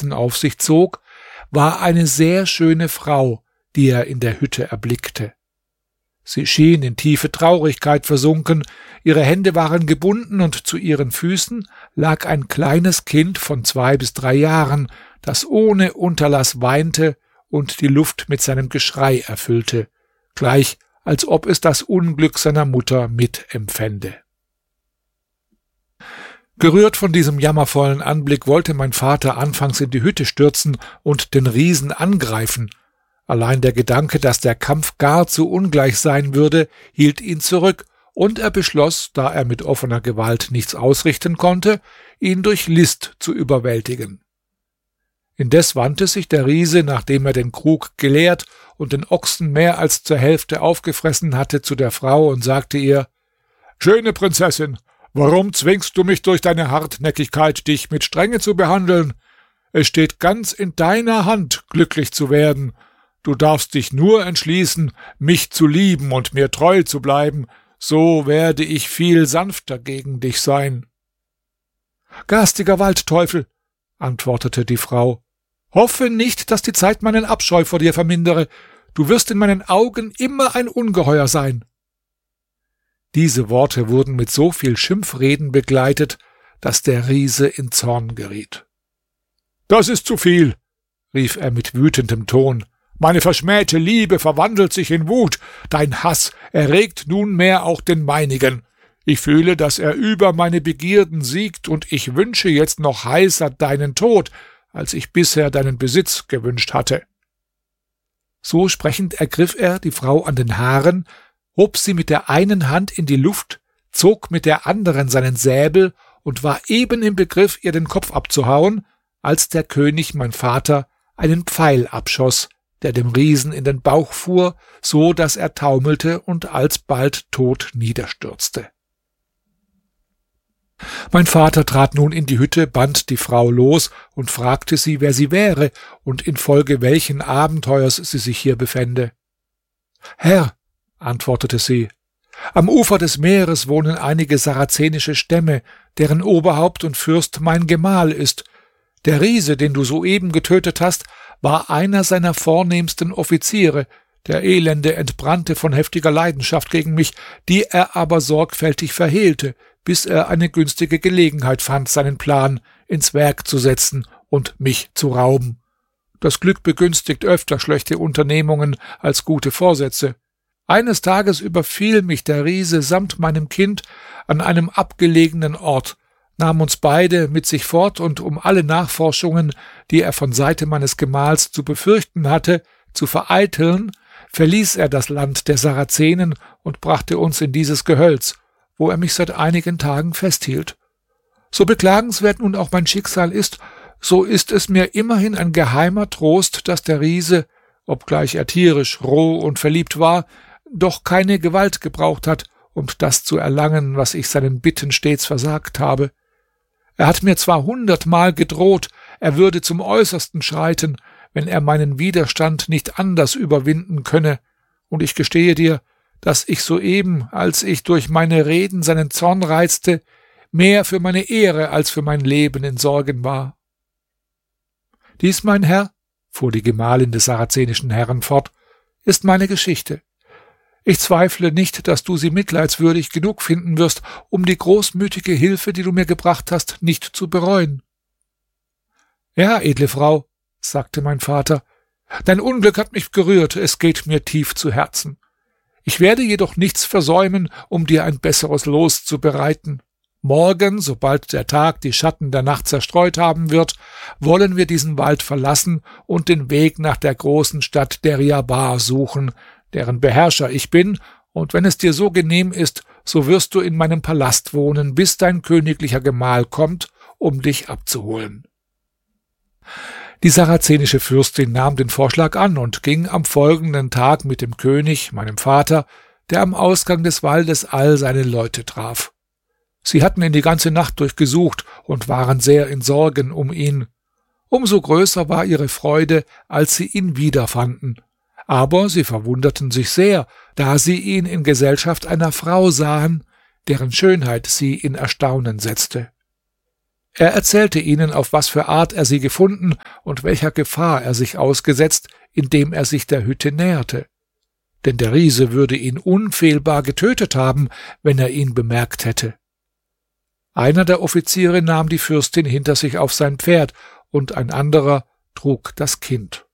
Schatten auf sich zog, war eine sehr schöne Frau, die er in der Hütte erblickte. Sie schien in tiefe Traurigkeit versunken, ihre Hände waren gebunden und zu ihren Füßen lag ein kleines Kind von 2 bis 3 Jahren, das ohne Unterlass weinte und die Luft mit seinem Geschrei erfüllte, gleich als ob es das Unglück seiner Mutter mitempfände. Gerührt von diesem jammervollen Anblick wollte mein Vater anfangs in die Hütte stürzen und den Riesen angreifen. Allein der Gedanke, dass der Kampf gar zu ungleich sein würde, hielt ihn zurück, und er beschloss, da er mit offener Gewalt nichts ausrichten konnte, ihn durch List zu überwältigen. Indes wandte sich der Riese, nachdem er den Krug geleert und den Ochsen mehr als zur Hälfte aufgefressen hatte, zu der Frau und sagte ihr: »Schöne Prinzessin, warum zwingst du mich durch deine Hartnäckigkeit, dich mit Strenge zu behandeln? Es steht ganz in deiner Hand, glücklich zu werden. Du darfst dich nur entschließen, mich zu lieben und mir treu zu bleiben, so werde ich viel sanfter gegen dich sein.« »Garstiger Waldteufel«, antwortete die Frau, »hoffe nicht, dass die Zeit meinen Abscheu vor dir vermindere. Du wirst in meinen Augen immer ein Ungeheuer sein.« Diese Worte wurden mit so viel Schimpfreden begleitet, dass der Riese in Zorn geriet. »Das ist zu viel«, rief er mit wütendem Ton. »Meine verschmähte Liebe verwandelt sich in Wut. Dein Hass erregt nunmehr auch den meinigen. Ich fühle, dass er über meine Begierden siegt, und ich wünsche jetzt noch heißer deinen Tod, als ich bisher deinen Besitz gewünscht hatte.« So sprechend ergriff er die Frau an den Haaren, hob sie mit der einen Hand in die Luft, zog mit der anderen seinen Säbel und war eben im Begriff, ihr den Kopf abzuhauen, als der König, mein Vater, einen Pfeil abschoss, der dem Riesen in den Bauch fuhr, so dass er taumelte und alsbald tot niederstürzte. Mein Vater trat nun in die Hütte, band die Frau los und fragte sie, wer sie wäre und infolge welchen Abenteuers sie sich hier befände. »Herr«, antwortete sie, »am Ufer des Meeres wohnen einige sarazenische Stämme, deren Oberhaupt und Fürst mein Gemahl ist. Der Riese, den du soeben getötet hast, war einer seiner vornehmsten Offiziere. Der Elende entbrannte von heftiger Leidenschaft gegen mich, die er aber sorgfältig verhehlte, bis er eine günstige Gelegenheit fand, seinen Plan ins Werk zu setzen und mich zu rauben. Das Glück begünstigt öfter schlechte Unternehmungen als gute Vorsätze. Eines Tages überfiel mich der Riese samt meinem Kind an einem abgelegenen Ort, nahm uns beide mit sich fort, und um alle Nachforschungen, die er von Seite meines Gemahls zu befürchten hatte, zu vereiteln, verließ er das Land der Sarazenen und brachte uns in dieses Gehölz, wo er mich seit einigen Tagen festhielt. So beklagenswert nun auch mein Schicksal ist, so ist es mir immerhin ein geheimer Trost, dass der Riese, obgleich er tierisch, roh und verliebt war, doch keine Gewalt gebraucht hat, um das zu erlangen, was ich seinen Bitten stets versagt habe. Er hat mir zwar 100-mal gedroht, er würde zum Äußersten schreiten, wenn er meinen Widerstand nicht anders überwinden könne, und ich gestehe dir, dass ich soeben, als ich durch meine Reden seinen Zorn reizte, mehr für meine Ehre als für mein Leben in Sorgen war. Dies, mein Herr, fuhr die Gemahlin des sarazenischen Herrn fort, ist meine Geschichte. Ich zweifle nicht, dass du sie mitleidswürdig genug finden wirst, um die großmütige Hilfe, die du mir gebracht hast, nicht zu bereuen. Ja, edle Frau, sagte mein Vater, dein Unglück hat mich gerührt, es geht mir tief zu Herzen. Ich werde jedoch nichts versäumen, um dir ein besseres Los zu bereiten. Morgen, sobald der Tag die Schatten der Nacht zerstreut haben wird, wollen wir diesen Wald verlassen und den Weg nach der großen Stadt Deryabar suchen, deren Beherrscher ich bin, und wenn es dir so genehm ist, so wirst du in meinem Palast wohnen, bis dein königlicher Gemahl kommt, um dich abzuholen.« Die sarazenische Fürstin nahm den Vorschlag an und ging am folgenden Tag mit dem König, meinem Vater, der am Ausgang des Waldes all seine Leute traf. Sie hatten ihn die ganze Nacht durchgesucht und waren sehr in Sorgen um ihn. Umso größer war ihre Freude, als sie ihn wiederfanden. Aber sie verwunderten sich sehr, da sie ihn in Gesellschaft einer Frau sahen, deren Schönheit sie in Erstaunen setzte. Er erzählte ihnen, auf was für Art er sie gefunden und welcher Gefahr er sich ausgesetzt, indem er sich der Hütte näherte. Denn der Riese würde ihn unfehlbar getötet haben, wenn er ihn bemerkt hätte. Einer der Offiziere nahm die Fürstin hinter sich auf sein Pferd, und ein anderer trug das Kind.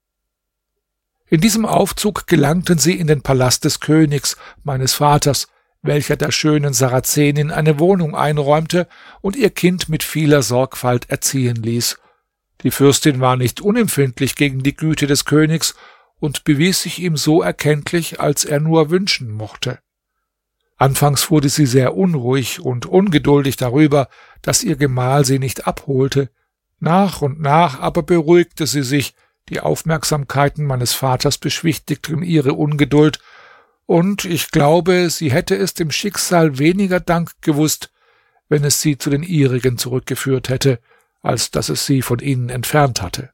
In diesem Aufzug gelangten sie in den Palast des Königs, meines Vaters, welcher der schönen Sarazenin eine Wohnung einräumte und ihr Kind mit vieler Sorgfalt erziehen ließ. Die Fürstin war nicht unempfindlich gegen die Güte des Königs und bewies sich ihm so erkenntlich, als er nur wünschen mochte. Anfangs wurde sie sehr unruhig und ungeduldig darüber, dass ihr Gemahl sie nicht abholte. Nach und nach aber beruhigte sie sich, die Aufmerksamkeiten meines Vaters beschwichtigten ihre Ungeduld, und ich glaube, sie hätte es dem Schicksal weniger Dank gewusst, wenn es sie zu den ihrigen zurückgeführt hätte, als dass es sie von ihnen entfernt hatte.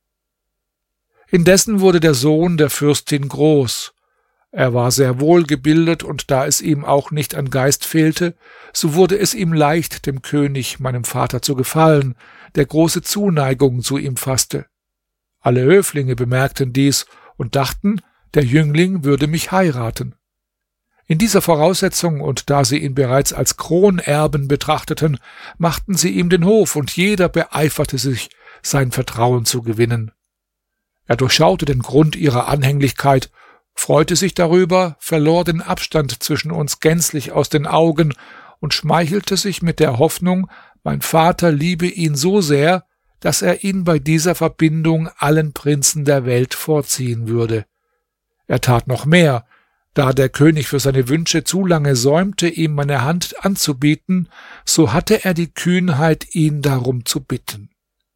Indessen wurde der Sohn der Fürstin groß. Er war sehr wohlgebildet, und da es ihm auch nicht an Geist fehlte, so wurde es ihm leicht, dem König, meinem Vater, zu gefallen, der große Zuneigung zu ihm fasste. Alle Höflinge bemerkten dies und dachten, der Jüngling würde mich heiraten. In dieser Voraussetzung, und da sie ihn bereits als Kronerben betrachteten, machten sie ihm den Hof, und jeder beeiferte sich, sein Vertrauen zu gewinnen. Er durchschaute den Grund ihrer Anhänglichkeit, freute sich darüber, verlor den Abstand zwischen uns gänzlich aus den Augen und schmeichelte sich mit der Hoffnung, mein Vater liebe ihn so sehr, dass er ihn bei dieser Verbindung allen Prinzen der Welt vorziehen würde. Er tat noch mehr, da der König für seine Wünsche zu lange säumte, ihm meine Hand anzubieten, so hatte er die Kühnheit, ihn darum zu bitten.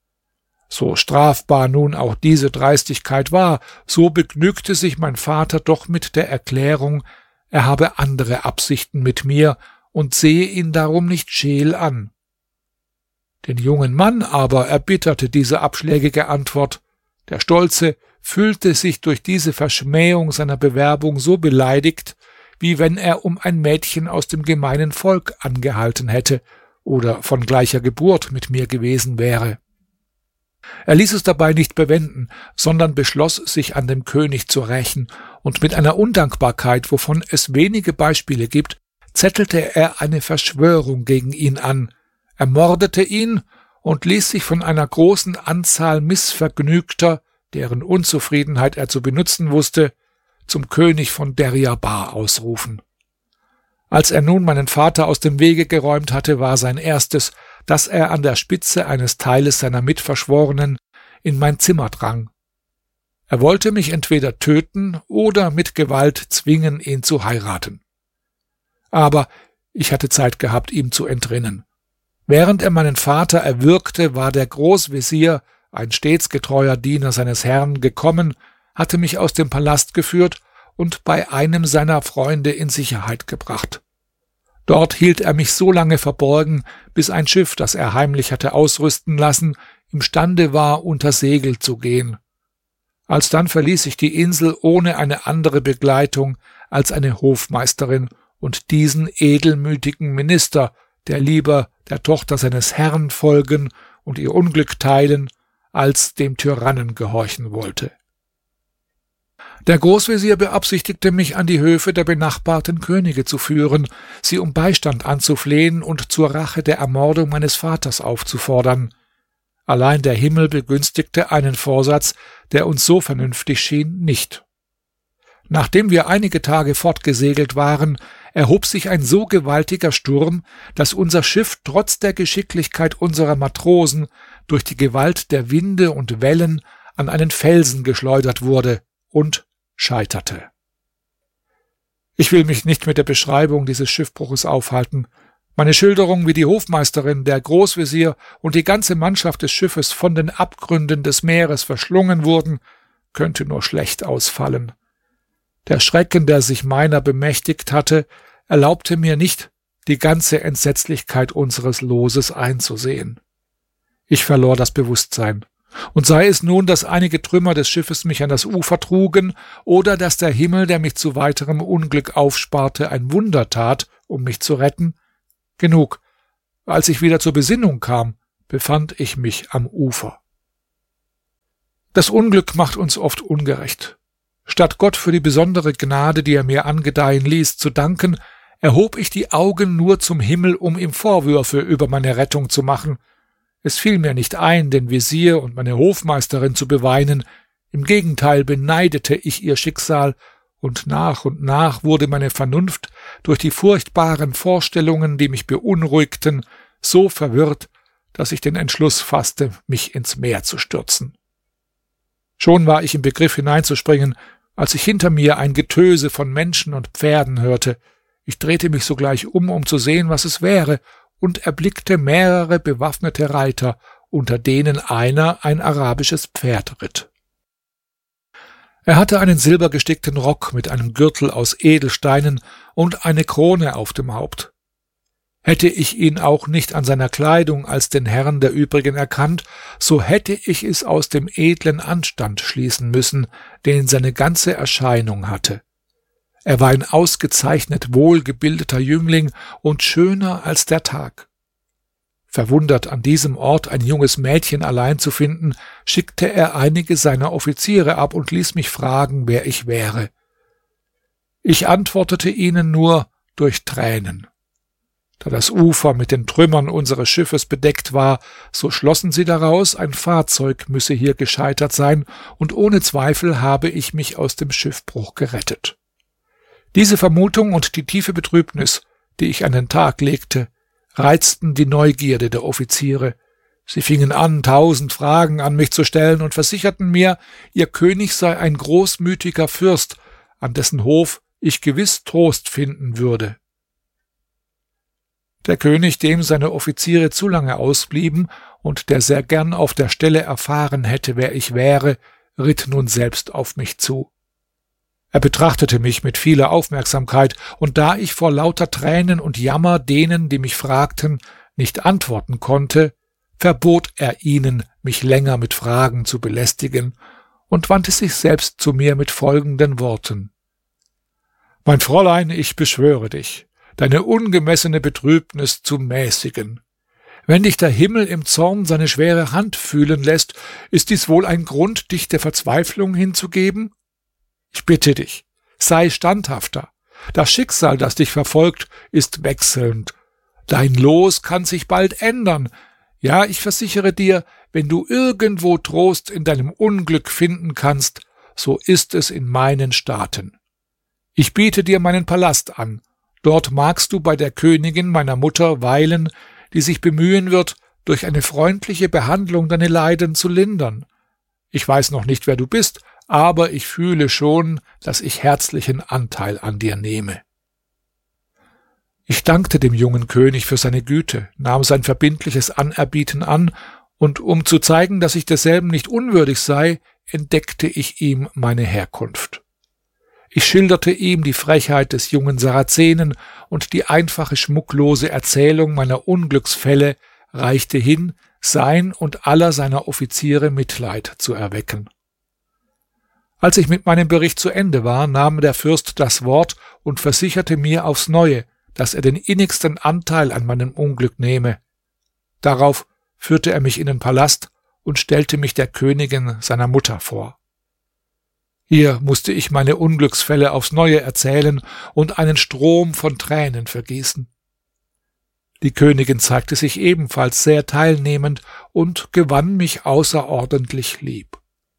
So strafbar nun auch diese Dreistigkeit war, so begnügte sich mein Vater doch mit der Erklärung, er habe andere Absichten mit mir und sehe ihn darum nicht scheel an. Den jungen Mann aber erbitterte diese abschlägige Antwort. Der Stolze fühlte sich durch diese Verschmähung seiner Bewerbung so beleidigt, wie wenn er um ein Mädchen aus dem gemeinen Volk angehalten hätte oder von gleicher Geburt mit mir gewesen wäre. Er ließ es dabei nicht bewenden, sondern beschloss, sich an dem König zu rächen, und mit einer Undankbarkeit, wovon es wenige Beispiele gibt, zettelte er eine Verschwörung gegen ihn an, ermordete ihn und ließ sich von einer großen Anzahl Missvergnügter, deren Unzufriedenheit er zu benutzen wusste, zum König von Deryabar ausrufen. Als er nun meinen Vater aus dem Wege geräumt hatte, war sein erstes, dass er an der Spitze eines Teiles seiner Mitverschworenen in mein Zimmer drang. Er wollte mich entweder töten oder mit Gewalt zwingen, ihn zu heiraten. Aber ich hatte Zeit gehabt, ihm zu entrinnen. Während er meinen Vater erwürgte, war der Großvezier, ein stets getreuer Diener seines Herrn, gekommen, hatte mich aus dem Palast geführt und bei einem seiner Freunde in Sicherheit gebracht. Dort hielt er mich so lange verborgen, bis ein Schiff, das er heimlich hatte ausrüsten lassen, imstande war, unter Segel zu gehen. Alsdann verließ ich die Insel ohne eine andere Begleitung als eine Hofmeisterin und diesen edelmütigen Minister, der lieber der Tochter seines Herrn folgen und ihr Unglück teilen, als dem Tyrannen gehorchen wollte. Der Großvezier beabsichtigte, mich an die Höfe der benachbarten Könige zu führen, sie um Beistand anzuflehen und zur Rache der Ermordung meines Vaters aufzufordern. Allein der Himmel begünstigte einen Vorsatz, der uns so vernünftig schien, nicht. Nachdem wir einige Tage fortgesegelt waren, erhob sich ein so gewaltiger Sturm, dass unser Schiff trotz der Geschicklichkeit unserer Matrosen durch die Gewalt der Winde und Wellen an einen Felsen geschleudert wurde und scheiterte. Ich will mich nicht mit der Beschreibung dieses Schiffbruches aufhalten. Meine Schilderung, wie die Hofmeisterin, der Großvezier und die ganze Mannschaft des Schiffes von den Abgründen des Meeres verschlungen wurden, könnte nur schlecht ausfallen. Der Schrecken, der sich meiner bemächtigt hatte, erlaubte mir nicht, die ganze Entsetzlichkeit unseres Loses einzusehen. Ich verlor das Bewusstsein. Und sei es nun, dass einige Trümmer des Schiffes mich an das Ufer trugen, oder dass der Himmel, der mich zu weiterem Unglück aufsparte, ein Wunder tat, um mich zu retten, genug. Als ich wieder zur Besinnung kam, befand ich mich am Ufer. Das Unglück macht uns oft ungerecht. Statt Gott für die besondere Gnade, die er mir angedeihen ließ, zu danken, erhob ich die Augen nur zum Himmel, um ihm Vorwürfe über meine Rettung zu machen. Es fiel mir nicht ein, den Wesir und meine Hofmeisterin zu beweinen. Im Gegenteil beneidete ich ihr Schicksal, und nach wurde meine Vernunft durch die furchtbaren Vorstellungen, die mich beunruhigten, so verwirrt, dass ich den Entschluss fasste, mich ins Meer zu stürzen. Schon war ich im Begriff hineinzuspringen, als ich hinter mir ein Getöse von Menschen und Pferden hörte. Ich drehte mich sogleich um zu sehen, was es wäre, und erblickte mehrere bewaffnete Reiter, unter denen einer ein arabisches Pferd ritt. Er hatte einen silbergestickten Rock mit einem Gürtel aus Edelsteinen und eine Krone auf dem Haupt. Hätte ich ihn auch nicht an seiner Kleidung als den Herrn der übrigen erkannt, so hätte ich es aus dem edlen Anstand schließen müssen, den seine ganze Erscheinung hatte. Er war ein ausgezeichnet wohlgebildeter Jüngling und schöner als der Tag. Verwundert, an diesem Ort ein junges Mädchen allein zu finden, schickte er einige seiner Offiziere ab und ließ mich fragen, wer ich wäre. Ich antwortete ihnen nur durch Tränen. Da das Ufer mit den Trümmern unseres Schiffes bedeckt war, so schlossen sie daraus, ein Fahrzeug müsse hier gescheitert sein, und ohne Zweifel habe ich mich aus dem Schiffbruch gerettet. Diese Vermutung und die tiefe Betrübnis, die ich an den Tag legte, reizten die Neugierde der Offiziere. Sie fingen an, 1000 Fragen an mich zu stellen und versicherten mir, ihr König sei ein großmütiger Fürst, an dessen Hof ich gewiss Trost finden würde. Der König, dem seine Offiziere zu lange ausblieben und der sehr gern auf der Stelle erfahren hätte, wer ich wäre, ritt nun selbst auf mich zu. Er betrachtete mich mit vieler Aufmerksamkeit, und da ich vor lauter Tränen und Jammer denen, die mich fragten, nicht antworten konnte, verbot er ihnen, mich länger mit Fragen zu belästigen, und wandte sich selbst zu mir mit folgenden Worten: »Mein Fräulein, ich beschwöre dich, deine ungemessene Betrübnis zu mäßigen. Wenn dich der Himmel im Zorn seine schwere Hand fühlen lässt, ist dies wohl ein Grund, dich der Verzweiflung hinzugeben? Ich bitte dich, sei standhafter. Das Schicksal, das dich verfolgt, ist wechselnd. Dein Los kann sich bald ändern. Ja, ich versichere dir, wenn du irgendwo Trost in deinem Unglück finden kannst, so ist es in meinen Staaten. Ich biete dir meinen Palast an. Dort magst du bei der Königin meiner Mutter weilen, die sich bemühen wird, durch eine freundliche Behandlung deine Leiden zu lindern. Ich weiß noch nicht, wer du bist, aber ich fühle schon, dass ich herzlichen Anteil an dir nehme.« Ich dankte dem jungen König für seine Güte, nahm sein verbindliches Anerbieten an, und um zu zeigen, dass ich desselben nicht unwürdig sei, entdeckte ich ihm meine Herkunft. Ich schilderte ihm die Frechheit des jungen Sarazenen, und die einfache, schmucklose Erzählung meiner Unglücksfälle reichte hin, sein und aller seiner Offiziere Mitleid zu erwecken. Als ich mit meinem Bericht zu Ende war, nahm der Fürst das Wort und versicherte mir aufs Neue, dass er den innigsten Anteil an meinem Unglück nehme. Darauf führte er mich in den Palast und stellte mich der Königin, seiner Mutter, vor. Hier musste ich meine Unglücksfälle aufs Neue erzählen und einen Strom von Tränen vergießen. Die Königin zeigte sich ebenfalls sehr teilnehmend und gewann mich außerordentlich lieb.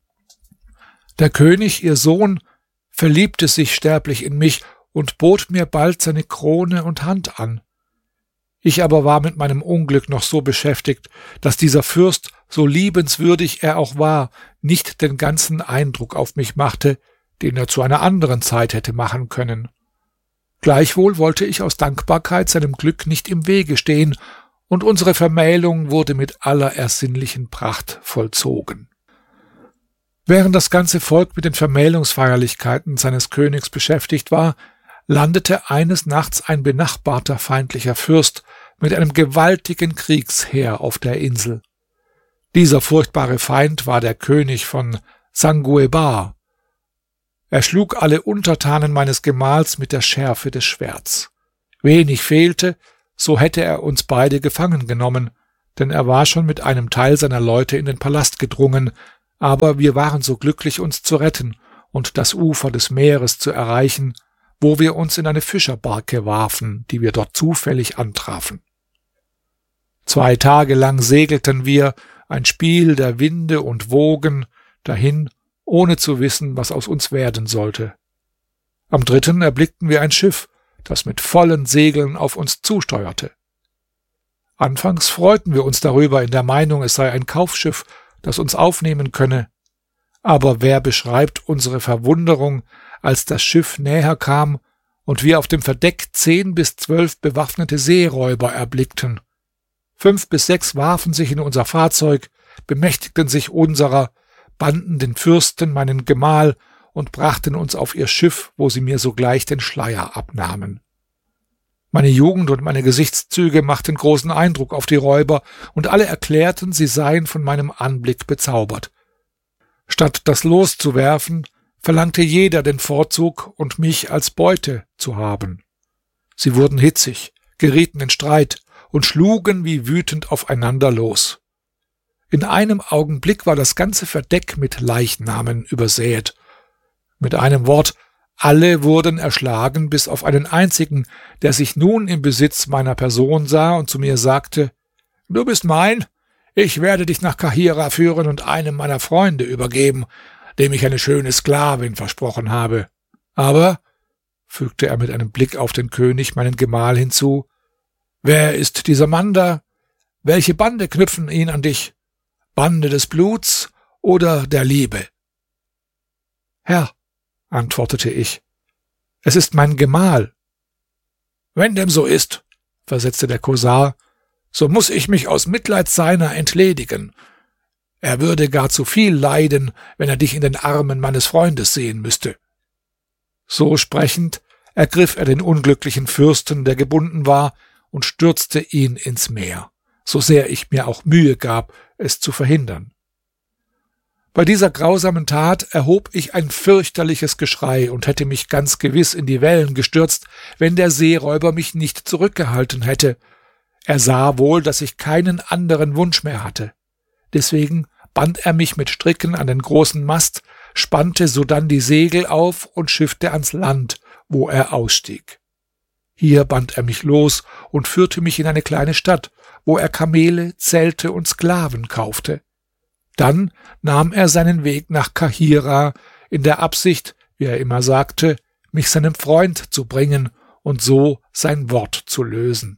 Der König, ihr Sohn, verliebte sich sterblich in mich und bot mir bald seine Krone und Hand an. Ich aber war mit meinem Unglück noch so beschäftigt, dass dieser Fürst, so liebenswürdig er auch war, nicht den ganzen Eindruck auf mich machte, den er zu einer anderen Zeit hätte machen können. Gleichwohl wollte ich aus Dankbarkeit seinem Glück nicht im Wege stehen, und unsere Vermählung wurde mit aller ersinnlichen Pracht vollzogen. Während das ganze Volk mit den Vermählungsfeierlichkeiten seines Königs beschäftigt war, landete eines Nachts ein benachbarter feindlicher Fürst mit einem gewaltigen Kriegsheer auf der Insel. Dieser furchtbare Feind war der König von Sanguebar. Er schlug alle Untertanen meines Gemahls mit der Schärfe des Schwerts. Wenig fehlte, so hätte er uns beide gefangen genommen. denn er war schon mit einem Teil seiner Leute in den Palast gedrungen, aber wir waren so glücklich, uns zu retten und das Ufer des Meeres zu erreichen, wo wir uns in eine Fischerbarke warfen, die wir dort zufällig antrafen. 2 Tage lang segelten wir, ein Spiel der Winde und Wogen, dahin, ohne zu wissen, was aus uns werden sollte. Am 3. erblickten wir ein Schiff, das mit vollen Segeln auf uns zusteuerte. Anfangs freuten wir uns darüber in der Meinung, es sei ein Kaufschiff, das uns aufnehmen könne. Aber wer beschreibt unsere Verwunderung, als das Schiff näher kam und wir auf dem Verdeck 10 bis 12 bewaffnete Seeräuber erblickten. 5 bis 6 warfen sich in unser Fahrzeug, bemächtigten sich unserer, banden den Fürsten, meinen Gemahl, und brachten uns auf ihr Schiff, wo sie mir sogleich den Schleier abnahmen. Meine Jugend und meine Gesichtszüge machten großen Eindruck auf die Räuber, und alle erklärten, sie seien von meinem Anblick bezaubert. Statt das Los zu werfen, verlangte jeder den Vorzug und mich als Beute zu haben. Sie wurden hitzig, gerieten in Streit und schlugen wie wütend aufeinander los. In einem Augenblick war das ganze Verdeck mit Leichnamen übersäet. Mit einem Wort, alle wurden erschlagen, bis auf einen einzigen, der sich nun im Besitz meiner Person sah und zu mir sagte: »Du bist mein, ich werde dich nach Kahira führen und einem meiner Freunde übergeben, dem ich eine schöne Sklavin versprochen habe. Aber«, fügte er mit einem Blick auf den König, meinen Gemahl, hinzu, »wer ist dieser Mann da? Welche Bande knüpfen ihn an dich? Bande des Bluts oder der Liebe?« »Herr«, antwortete ich, »es ist mein Gemahl.« »Wenn dem so ist«, versetzte der Kosar, »so muß ich mich aus Mitleid seiner entledigen. Er würde gar zu viel leiden, wenn er dich in den Armen meines Freundes sehen müsste.« So sprechend ergriff er den unglücklichen Fürsten, der gebunden war, und stürzte ihn ins Meer, so sehr ich mir auch Mühe gab, es zu verhindern. Bei dieser grausamen Tat erhob ich ein fürchterliches Geschrei und hätte mich ganz gewiss in die Wellen gestürzt, wenn der Seeräuber mich nicht zurückgehalten hätte. Er sah wohl, dass ich keinen anderen Wunsch mehr hatte. Deswegen band er mich mit Stricken an den großen Mast, spannte sodann die Segel auf und schiffte ans Land, wo er ausstieg. Hier band er mich los und führte mich in eine kleine Stadt, wo er Kamele, Zelte und Sklaven kaufte. Dann nahm er seinen Weg nach Kahira, in der Absicht, wie er immer sagte, mich seinem Freund zu bringen und so sein Wort zu lösen.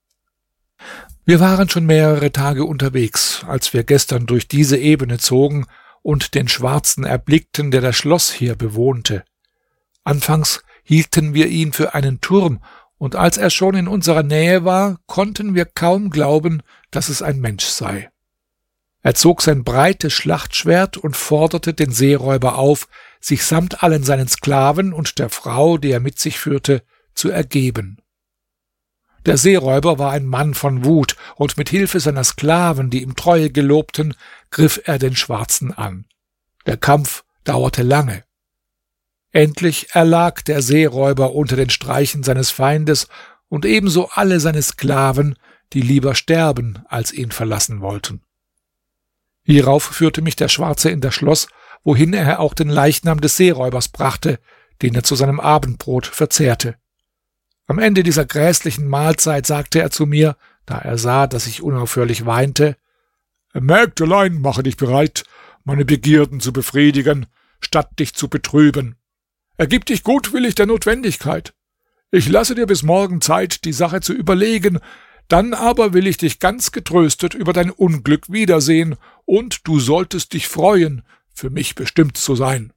Wir waren schon mehrere Tage unterwegs, als wir gestern durch diese Ebene zogen und den Schwarzen erblickten, der das Schloss hier bewohnte. Anfangs hielten wir ihn für einen Turm, und als er schon in unserer Nähe war, konnten wir kaum glauben, dass es ein Mensch sei. Er zog sein breites Schlachtschwert und forderte den Seeräuber auf, sich samt allen seinen Sklaven und der Frau, die er mit sich führte, zu ergeben. Der Seeräuber war ein Mann von Wut, und mit Hilfe seiner Sklaven, die ihm Treue gelobten, griff er den Schwarzen an. Der Kampf dauerte lange. Endlich erlag der Seeräuber unter den Streichen seines Feindes und ebenso alle seine Sklaven, die lieber sterben, als ihn verlassen wollten. Hierauf führte mich der Schwarze in das Schloss, wohin er auch den Leichnam des Seeräubers brachte, den er zu seinem Abendbrot verzehrte. Am Ende dieser gräßlichen Mahlzeit sagte er zu mir, da er sah, dass ich unaufhörlich weinte: »Mägdelein, mache dich bereit, meine Begierden zu befriedigen, statt dich zu betrüben. Ergib dich gutwillig der Notwendigkeit. Ich lasse dir bis morgen Zeit, die Sache zu überlegen, dann aber will ich dich ganz getröstet über dein Unglück wiedersehen, und du solltest dich freuen, für mich bestimmt zu sein.«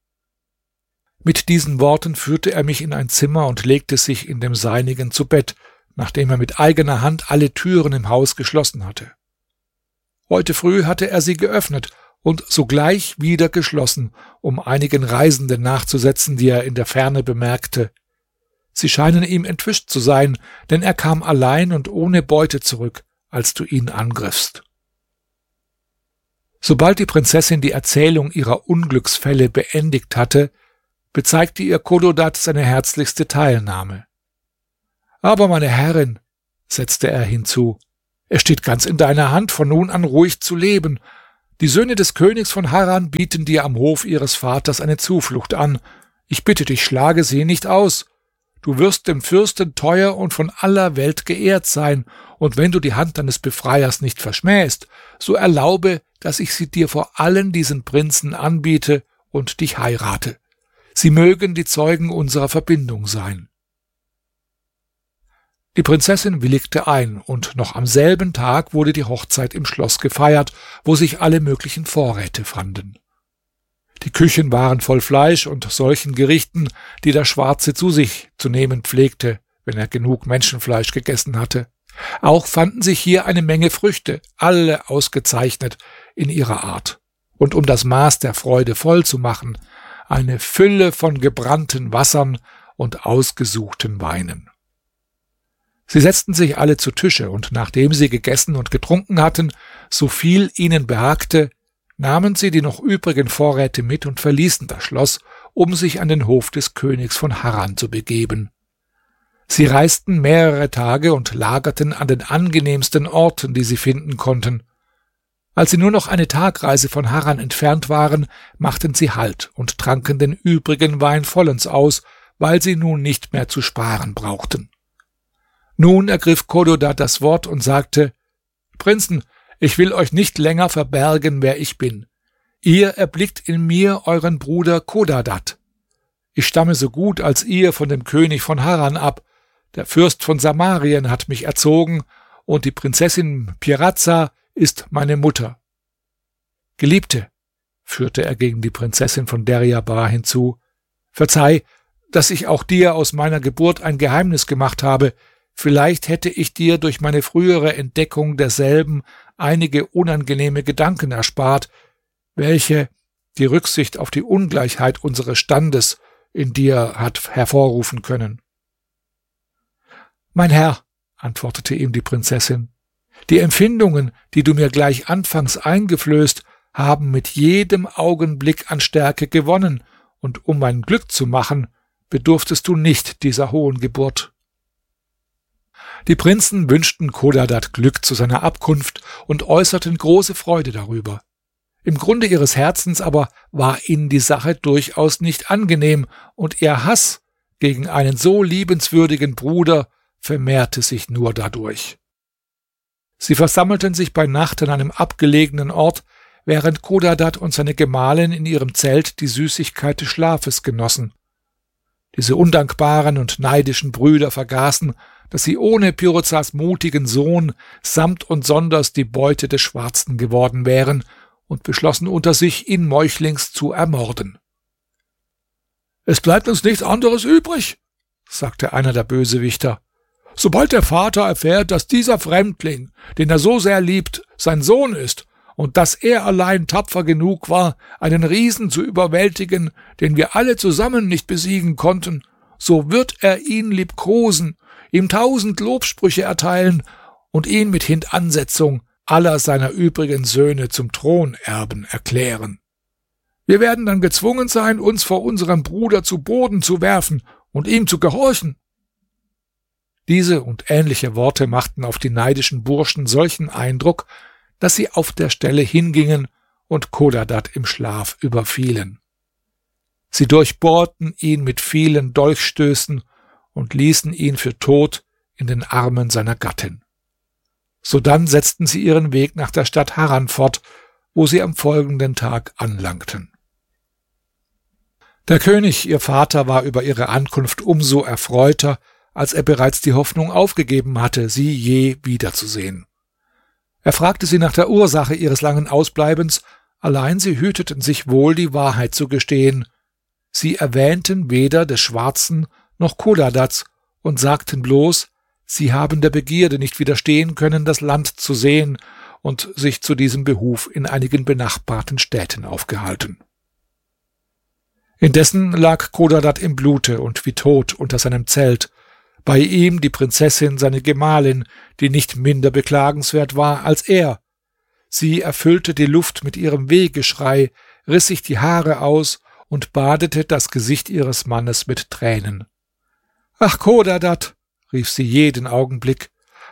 Mit diesen Worten führte er mich in ein Zimmer und legte sich in dem seinigen zu Bett, nachdem er mit eigener Hand alle Türen im Haus geschlossen hatte. Heute früh hatte er sie geöffnet und sogleich wieder geschlossen, um einigen Reisenden nachzusetzen, die er in der Ferne bemerkte. Sie scheinen ihm entwischt zu sein, denn er kam allein und ohne Beute zurück, als du ihn angriffst. Sobald die Prinzessin die Erzählung ihrer Unglücksfälle beendigt hatte, bezeigte ihr Chodadad seine herzlichste Teilnahme. »Aber meine Herrin«, setzte er hinzu, Es steht ganz in deiner Hand, von nun an ruhig zu leben. Die Söhne des Königs von Harran bieten dir am Hof ihres Vaters eine Zuflucht an. Ich bitte dich, schlage sie nicht aus. Du wirst dem Fürsten teuer und von aller Welt geehrt sein, und wenn du die Hand deines Befreiers nicht verschmähst, so erlaube, dass ich sie dir vor allen diesen Prinzen anbiete und dich heirate. Sie mögen die Zeugen unserer Verbindung sein. Die Prinzessin willigte ein, und noch am selben Tag wurde die Hochzeit im Schloss gefeiert, wo sich alle möglichen Vorräte fanden. Die Küchen waren voll Fleisch und solchen Gerichten, die der Schwarze zu sich zu nehmen pflegte, wenn er genug Menschenfleisch gegessen hatte. Auch fanden sich hier eine Menge Früchte, alle ausgezeichnet in ihrer Art. Und um das Maß der Freude voll zu machen, eine Fülle von gebrannten Wassern und ausgesuchten Weinen. Sie setzten sich alle zu Tische, und nachdem sie gegessen und getrunken hatten, so viel ihnen behagte, nahmen sie die noch übrigen Vorräte mit und verließen das Schloss, um sich an den Hof des Königs von Harran zu begeben. Sie reisten mehrere Tage und lagerten an den angenehmsten Orten, die sie finden konnten. Als sie nur noch eine Tagreise von Harran entfernt waren, machten sie Halt und tranken den übrigen Wein vollends aus, weil sie nun nicht mehr zu sparen brauchten. Nun ergriff Chodadad das Wort und sagte: Prinzen, ich will euch nicht länger verbergen, wer ich bin. Ihr erblickt in mir euren Bruder Chodadad. Ich stamme so gut als ihr von dem König von Harran ab. Der Fürst von Samarien hat mich erzogen, und die Prinzessin Piraza ist meine Mutter. Geliebte, führte er gegen die Prinzessin von Deryabar hinzu, verzeih, dass ich auch dir aus meiner Geburt ein Geheimnis gemacht habe. Vielleicht hätte ich dir durch meine frühere Entdeckung derselben einige unangenehme Gedanken erspart, welche die Rücksicht auf die Ungleichheit unseres Standes in dir hat hervorrufen können. Mein Herr, antwortete ihm die Prinzessin, die Empfindungen, die du mir gleich anfangs eingeflößt, haben mit jedem Augenblick an Stärke gewonnen, und um mein Glück zu machen, bedurftest du nicht dieser hohen Geburt. Die Prinzen wünschten Chodadad Glück zu seiner Abkunft und äußerten große Freude darüber. Im Grunde ihres Herzens aber war ihnen die Sache durchaus nicht angenehm, und ihr Hass gegen einen so liebenswürdigen Bruder vermehrte sich nur dadurch. Sie versammelten sich bei Nacht an einem abgelegenen Ort, während Chodadad und seine Gemahlin in ihrem Zelt die Süßigkeit des Schlafes genossen. Diese undankbaren und neidischen Brüder vergaßen, dass sie ohne Piruzas mutigen Sohn samt und sonders die Beute des Schwarzen geworden wären, und beschlossen unter sich, ihn meuchlings zu ermorden. »Es bleibt uns nichts anderes übrig«, sagte einer der Bösewichter. »Sobald der Vater erfährt, dass dieser Fremdling, den er so sehr liebt, sein Sohn ist, und dass er allein tapfer genug war, einen Riesen zu überwältigen, den wir alle zusammen nicht besiegen konnten, so wird er ihn liebkosen, ihm 1000 Lobsprüche erteilen und ihn mit Hintansetzung aller seiner übrigen Söhne zum Thronerben erklären. Wir werden dann gezwungen sein, uns vor unserem Bruder zu Boden zu werfen und ihm zu gehorchen.« Diese und ähnliche Worte machten auf die neidischen Burschen solchen Eindruck, dass sie auf der Stelle hingingen und Chodadad im Schlaf überfielen. Sie durchbohrten ihn mit vielen Dolchstößen und ließen ihn für tot in den Armen seiner Gattin. Sodann setzten sie ihren Weg nach der Stadt Harran fort, wo sie am folgenden Tag anlangten. Der König, ihr Vater, war über ihre Ankunft umso erfreuter, als er bereits die Hoffnung aufgegeben hatte, sie je wiederzusehen. Er fragte sie nach der Ursache ihres langen Ausbleibens, allein sie hüteten sich wohl, die Wahrheit zu gestehen. Sie erwähnten weder des Schwarzen noch Chodadads und sagten bloß, sie haben der Begierde nicht widerstehen können, das Land zu sehen, und sich zu diesem Behuf in einigen benachbarten Städten aufgehalten. Indessen lag Chodadad im Blute und wie tot unter seinem Zelt, bei ihm die Prinzessin, seine Gemahlin, die nicht minder beklagenswert war als er. Sie erfüllte die Luft mit ihrem Wehgeschrei, riss sich die Haare aus und badete das Gesicht ihres Mannes mit Tränen. »Ach, Chodadad«, rief sie jeden Augenblick,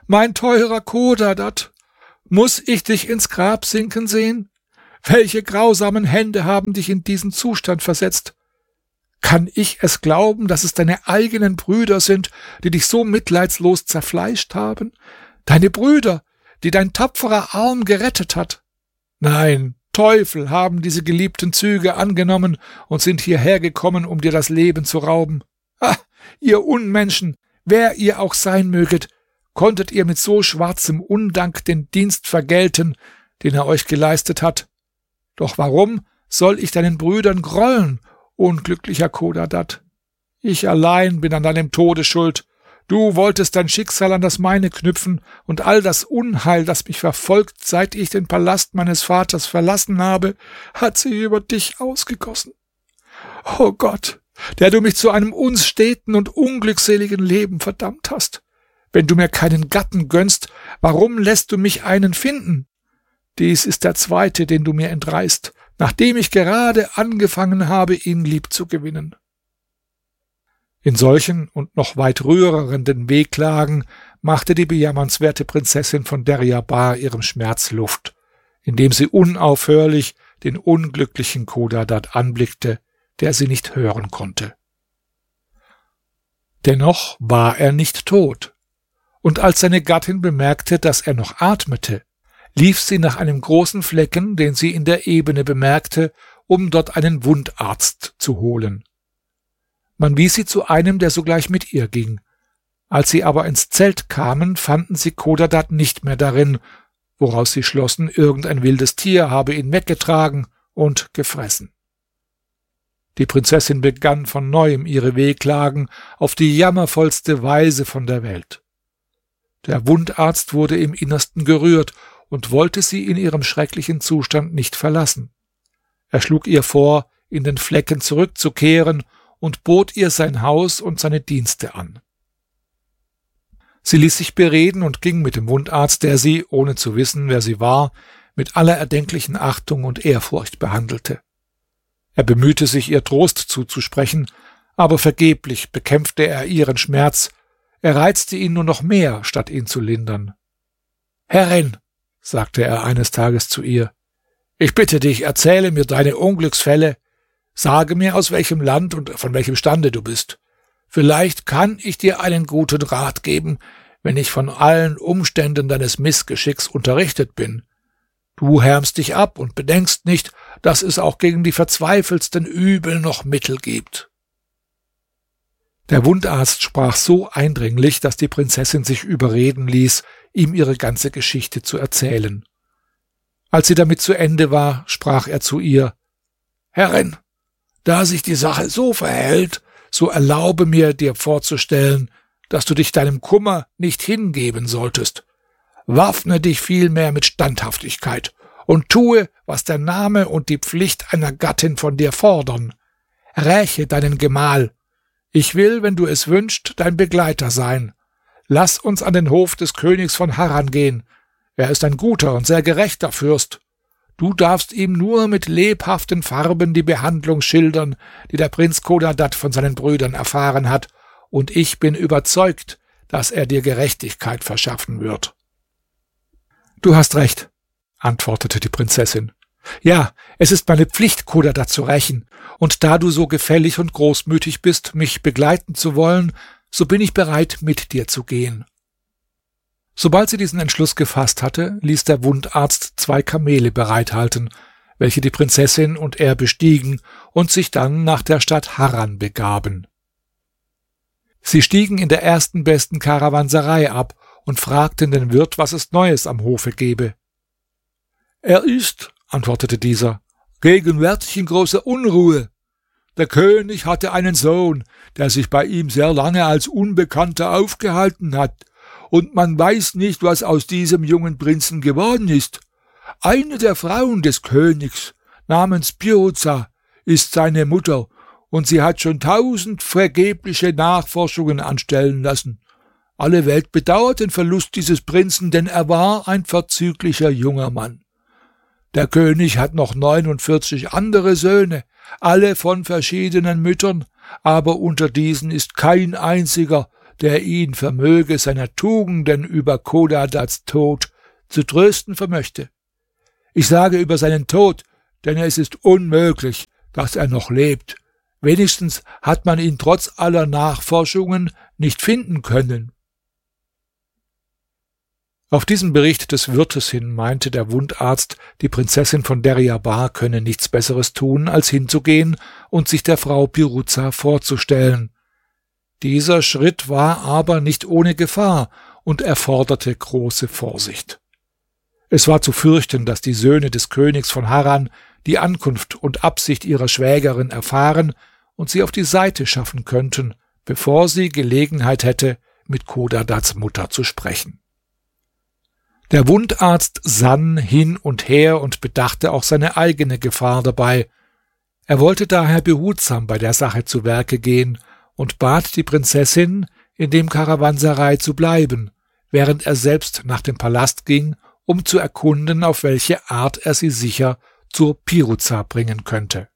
mein teurer Chodadad, muß ich dich ins Grab sinken sehen? Welche grausamen Hände haben dich in diesen Zustand versetzt? Kann ich es glauben, dass es deine eigenen Brüder sind, die dich so mitleidslos zerfleischt haben? Deine Brüder, die dein tapferer Arm gerettet hat? Nein, Teufel haben diese geliebten Züge angenommen und sind hierher gekommen, um dir das Leben zu rauben. Ah, ihr Unmenschen, wer ihr auch sein möget, konntet ihr mit so schwarzem Undank den Dienst vergelten, den er euch geleistet hat? Doch warum soll ich deinen Brüdern grollen, unglücklicher Chodadad? Ich allein bin an deinem Tode schuld. Du wolltest dein Schicksal an das meine knüpfen, und all das Unheil, das mich verfolgt, seit ich den Palast meines Vaters verlassen habe, hat sie über dich ausgegossen. O Gott, der du mich zu einem unsteten und unglückseligen Leben verdammt hast. Wenn du mir keinen Gatten gönnst, warum lässt du mich einen finden? Dies ist der zweite, den du mir entreißt, nachdem ich gerade angefangen habe, ihn lieb zu gewinnen. In solchen und noch weit rührenden Wehklagen machte die bejammernswerte Prinzessin von Deryabar ihrem Schmerz Luft, indem sie unaufhörlich den unglücklichen Chodadad anblickte, der sie nicht hören konnte. Dennoch war er nicht tot, und als seine Gattin bemerkte, dass er noch atmete, lief sie nach einem großen Flecken, den sie in der Ebene bemerkte, um dort einen Wundarzt zu holen. Man wies sie zu einem, der sogleich mit ihr ging. Als sie aber ins Zelt kamen, fanden sie Chodadad nicht mehr darin, woraus sie schlossen, irgendein wildes Tier habe ihn weggetragen und gefressen. Die Prinzessin begann von neuem ihre Wehklagen auf die jammervollste Weise von der Welt. Der Wundarzt wurde im Innersten gerührt und wollte sie in ihrem schrecklichen Zustand nicht verlassen. Er schlug ihr vor, in den Flecken zurückzukehren, und bot ihr sein Haus und seine Dienste an. Sie ließ sich bereden und ging mit dem Wundarzt, der sie, ohne zu wissen, wer sie war, mit aller erdenklichen Achtung und Ehrfurcht behandelte. Er bemühte sich, ihr Trost zuzusprechen, aber vergeblich bekämpfte er ihren Schmerz, er reizte ihn nur noch mehr, statt ihn zu lindern. »Herrin«, sagte er eines Tages zu ihr, »ich bitte dich, erzähle mir deine Unglücksfälle. Sage mir, aus welchem Land und von welchem Stande du bist. Vielleicht kann ich dir einen guten Rat geben, wenn ich von allen Umständen deines Missgeschicks unterrichtet bin. Du härmst dich ab und bedenkst nicht, dass es auch gegen die verzweifeltsten Übel noch Mittel gibt.« Der Wundarzt sprach so eindringlich, dass die Prinzessin sich überreden ließ, ihm ihre ganze Geschichte zu erzählen. Als sie damit zu Ende war, sprach er zu ihr: »Herrin, da sich die Sache so verhält, so erlaube mir, dir vorzustellen, dass du dich deinem Kummer nicht hingeben solltest. Waffne dich vielmehr mit Standhaftigkeit und tue, was der Name und die Pflicht einer Gattin von dir fordern. Räche deinen Gemahl. Ich will, wenn du es wünschst, dein Begleiter sein. Lass uns an den Hof des Königs von Harran gehen. Er ist ein guter und sehr gerechter Fürst. Du darfst ihm nur mit lebhaften Farben die Behandlung schildern, die der Prinz Chodadad von seinen Brüdern erfahren hat, und ich bin überzeugt, dass er dir Gerechtigkeit verschaffen wird.« »Du hast recht«, antwortete die Prinzessin. »Ja, es ist meine Pflicht, Chodadad zu rächen, und da du so gefällig und großmütig bist, mich begleiten zu wollen, so bin ich bereit, mit dir zu gehen.« Sobald sie diesen Entschluss gefasst hatte, ließ der Wundarzt 2 Kamele bereithalten, welche die Prinzessin und er bestiegen und sich dann nach der Stadt Harran begaben. Sie stiegen in der ersten besten Karawanserei ab und fragten den Wirt, was es Neues am Hofe gebe. »Er ist«, antwortete dieser, »gegenwärtig in großer Unruhe. Der König hatte einen Sohn, der sich bei ihm sehr lange als Unbekannter aufgehalten hat, und man weiß nicht, was aus diesem jungen Prinzen geworden ist. Eine der Frauen des Königs, namens Piruza, ist seine Mutter, und sie hat schon 1000 vergebliche Nachforschungen anstellen lassen. Alle Welt bedauert den Verlust dieses Prinzen, denn er war ein vorzüglicher junger Mann. Der König hat noch 49 andere Söhne, alle von verschiedenen Müttern, aber unter diesen ist kein einziger, der ihn vermöge seiner Tugenden über Chodadads Tod zu trösten vermöchte. Ich sage über seinen Tod, denn es ist unmöglich, dass er noch lebt. Wenigstens hat man ihn trotz aller Nachforschungen nicht finden können. Auf diesen Bericht des Wirtes hin meinte der Wundarzt, die Prinzessin von Deryabar könne nichts Besseres tun, als hinzugehen und sich der Frau Piruza vorzustellen. Dieser Schritt war aber nicht ohne Gefahr und erforderte große Vorsicht. Es war zu fürchten, dass die Söhne des Königs von Harran die Ankunft und Absicht ihrer Schwägerin erfahren und sie auf die Seite schaffen könnten, bevor sie Gelegenheit hätte, mit Chodadads Mutter zu sprechen. Der Wundarzt sann hin und her und bedachte auch seine eigene Gefahr dabei. Er wollte daher behutsam bei der Sache zu Werke gehen und bat die Prinzessin, in dem Karawanserei zu bleiben, während er selbst nach dem Palast ging, um zu erkunden, auf welche Art er sie sicher zur Piruza bringen könnte.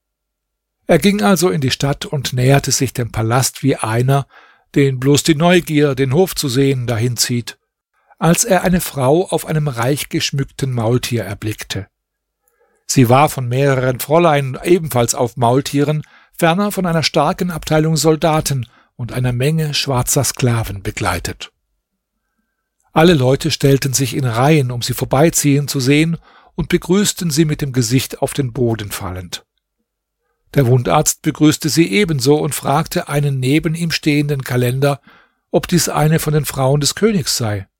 Er ging also in die Stadt und näherte sich dem Palast wie einer, den bloß die Neugier, den Hof zu sehen, dahin zieht, als er eine Frau auf einem reich geschmückten Maultier erblickte. Sie war von mehreren Fräulein ebenfalls auf Maultieren, ferner von einer starken Abteilung Soldaten und einer Menge schwarzer Sklaven begleitet. Alle Leute stellten sich in Reihen, um sie vorbeiziehen zu sehen, und begrüßten sie mit dem Gesicht auf den Boden fallend. Der Wundarzt begrüßte sie ebenso und fragte einen neben ihm stehenden Kalender, ob dies eine von den Frauen des Königs sei.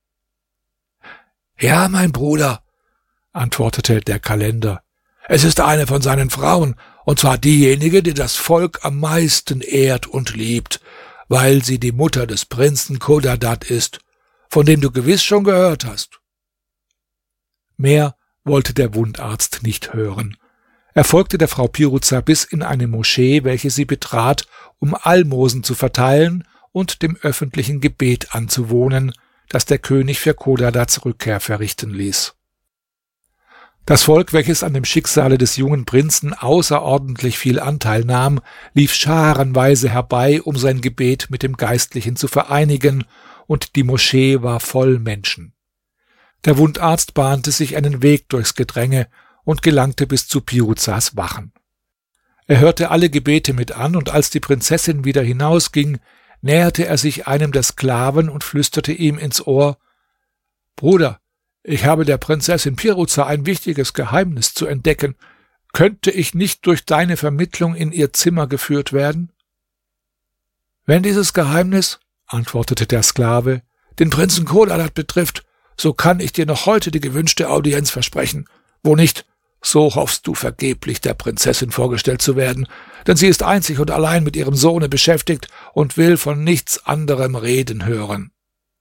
»Ja, mein Bruder«, antwortete der Kalender, »es ist eine von seinen Frauen, und zwar diejenige, die das Volk am meisten ehrt und liebt, weil sie die Mutter des Prinzen Chodadad ist, von dem du gewiss schon gehört hast.« Mehr wollte der Wundarzt nicht hören. Er folgte der Frau Piruza bis in eine Moschee, welche sie betrat, um Almosen zu verteilen und dem öffentlichen Gebet anzuwohnen, das der König für Chodadads Rückkehr verrichten ließ. Das Volk, welches an dem Schicksale des jungen Prinzen außerordentlich viel Anteil nahm, lief scharenweise herbei, um sein Gebet mit dem Geistlichen zu vereinigen, und die Moschee war voll Menschen. Der Wundarzt bahnte sich einen Weg durchs Gedränge und gelangte bis zu Piruzas Wachen. Er hörte alle Gebete mit an, und als die Prinzessin wieder hinausging, näherte er sich einem der Sklaven und flüsterte ihm ins Ohr: »Bruder, ich habe der Prinzessin Piruza ein wichtiges Geheimnis zu entdecken. Könnte ich nicht durch deine Vermittlung in ihr Zimmer geführt werden?« »Wenn dieses Geheimnis«, antwortete der Sklave, »den Prinzen Chodadad betrifft, so kann ich dir noch heute die gewünschte Audienz versprechen. Wo nicht, so hoffst du vergeblich, der Prinzessin vorgestellt zu werden, denn sie ist einzig und allein mit ihrem Sohne beschäftigt und will von nichts anderem reden hören.«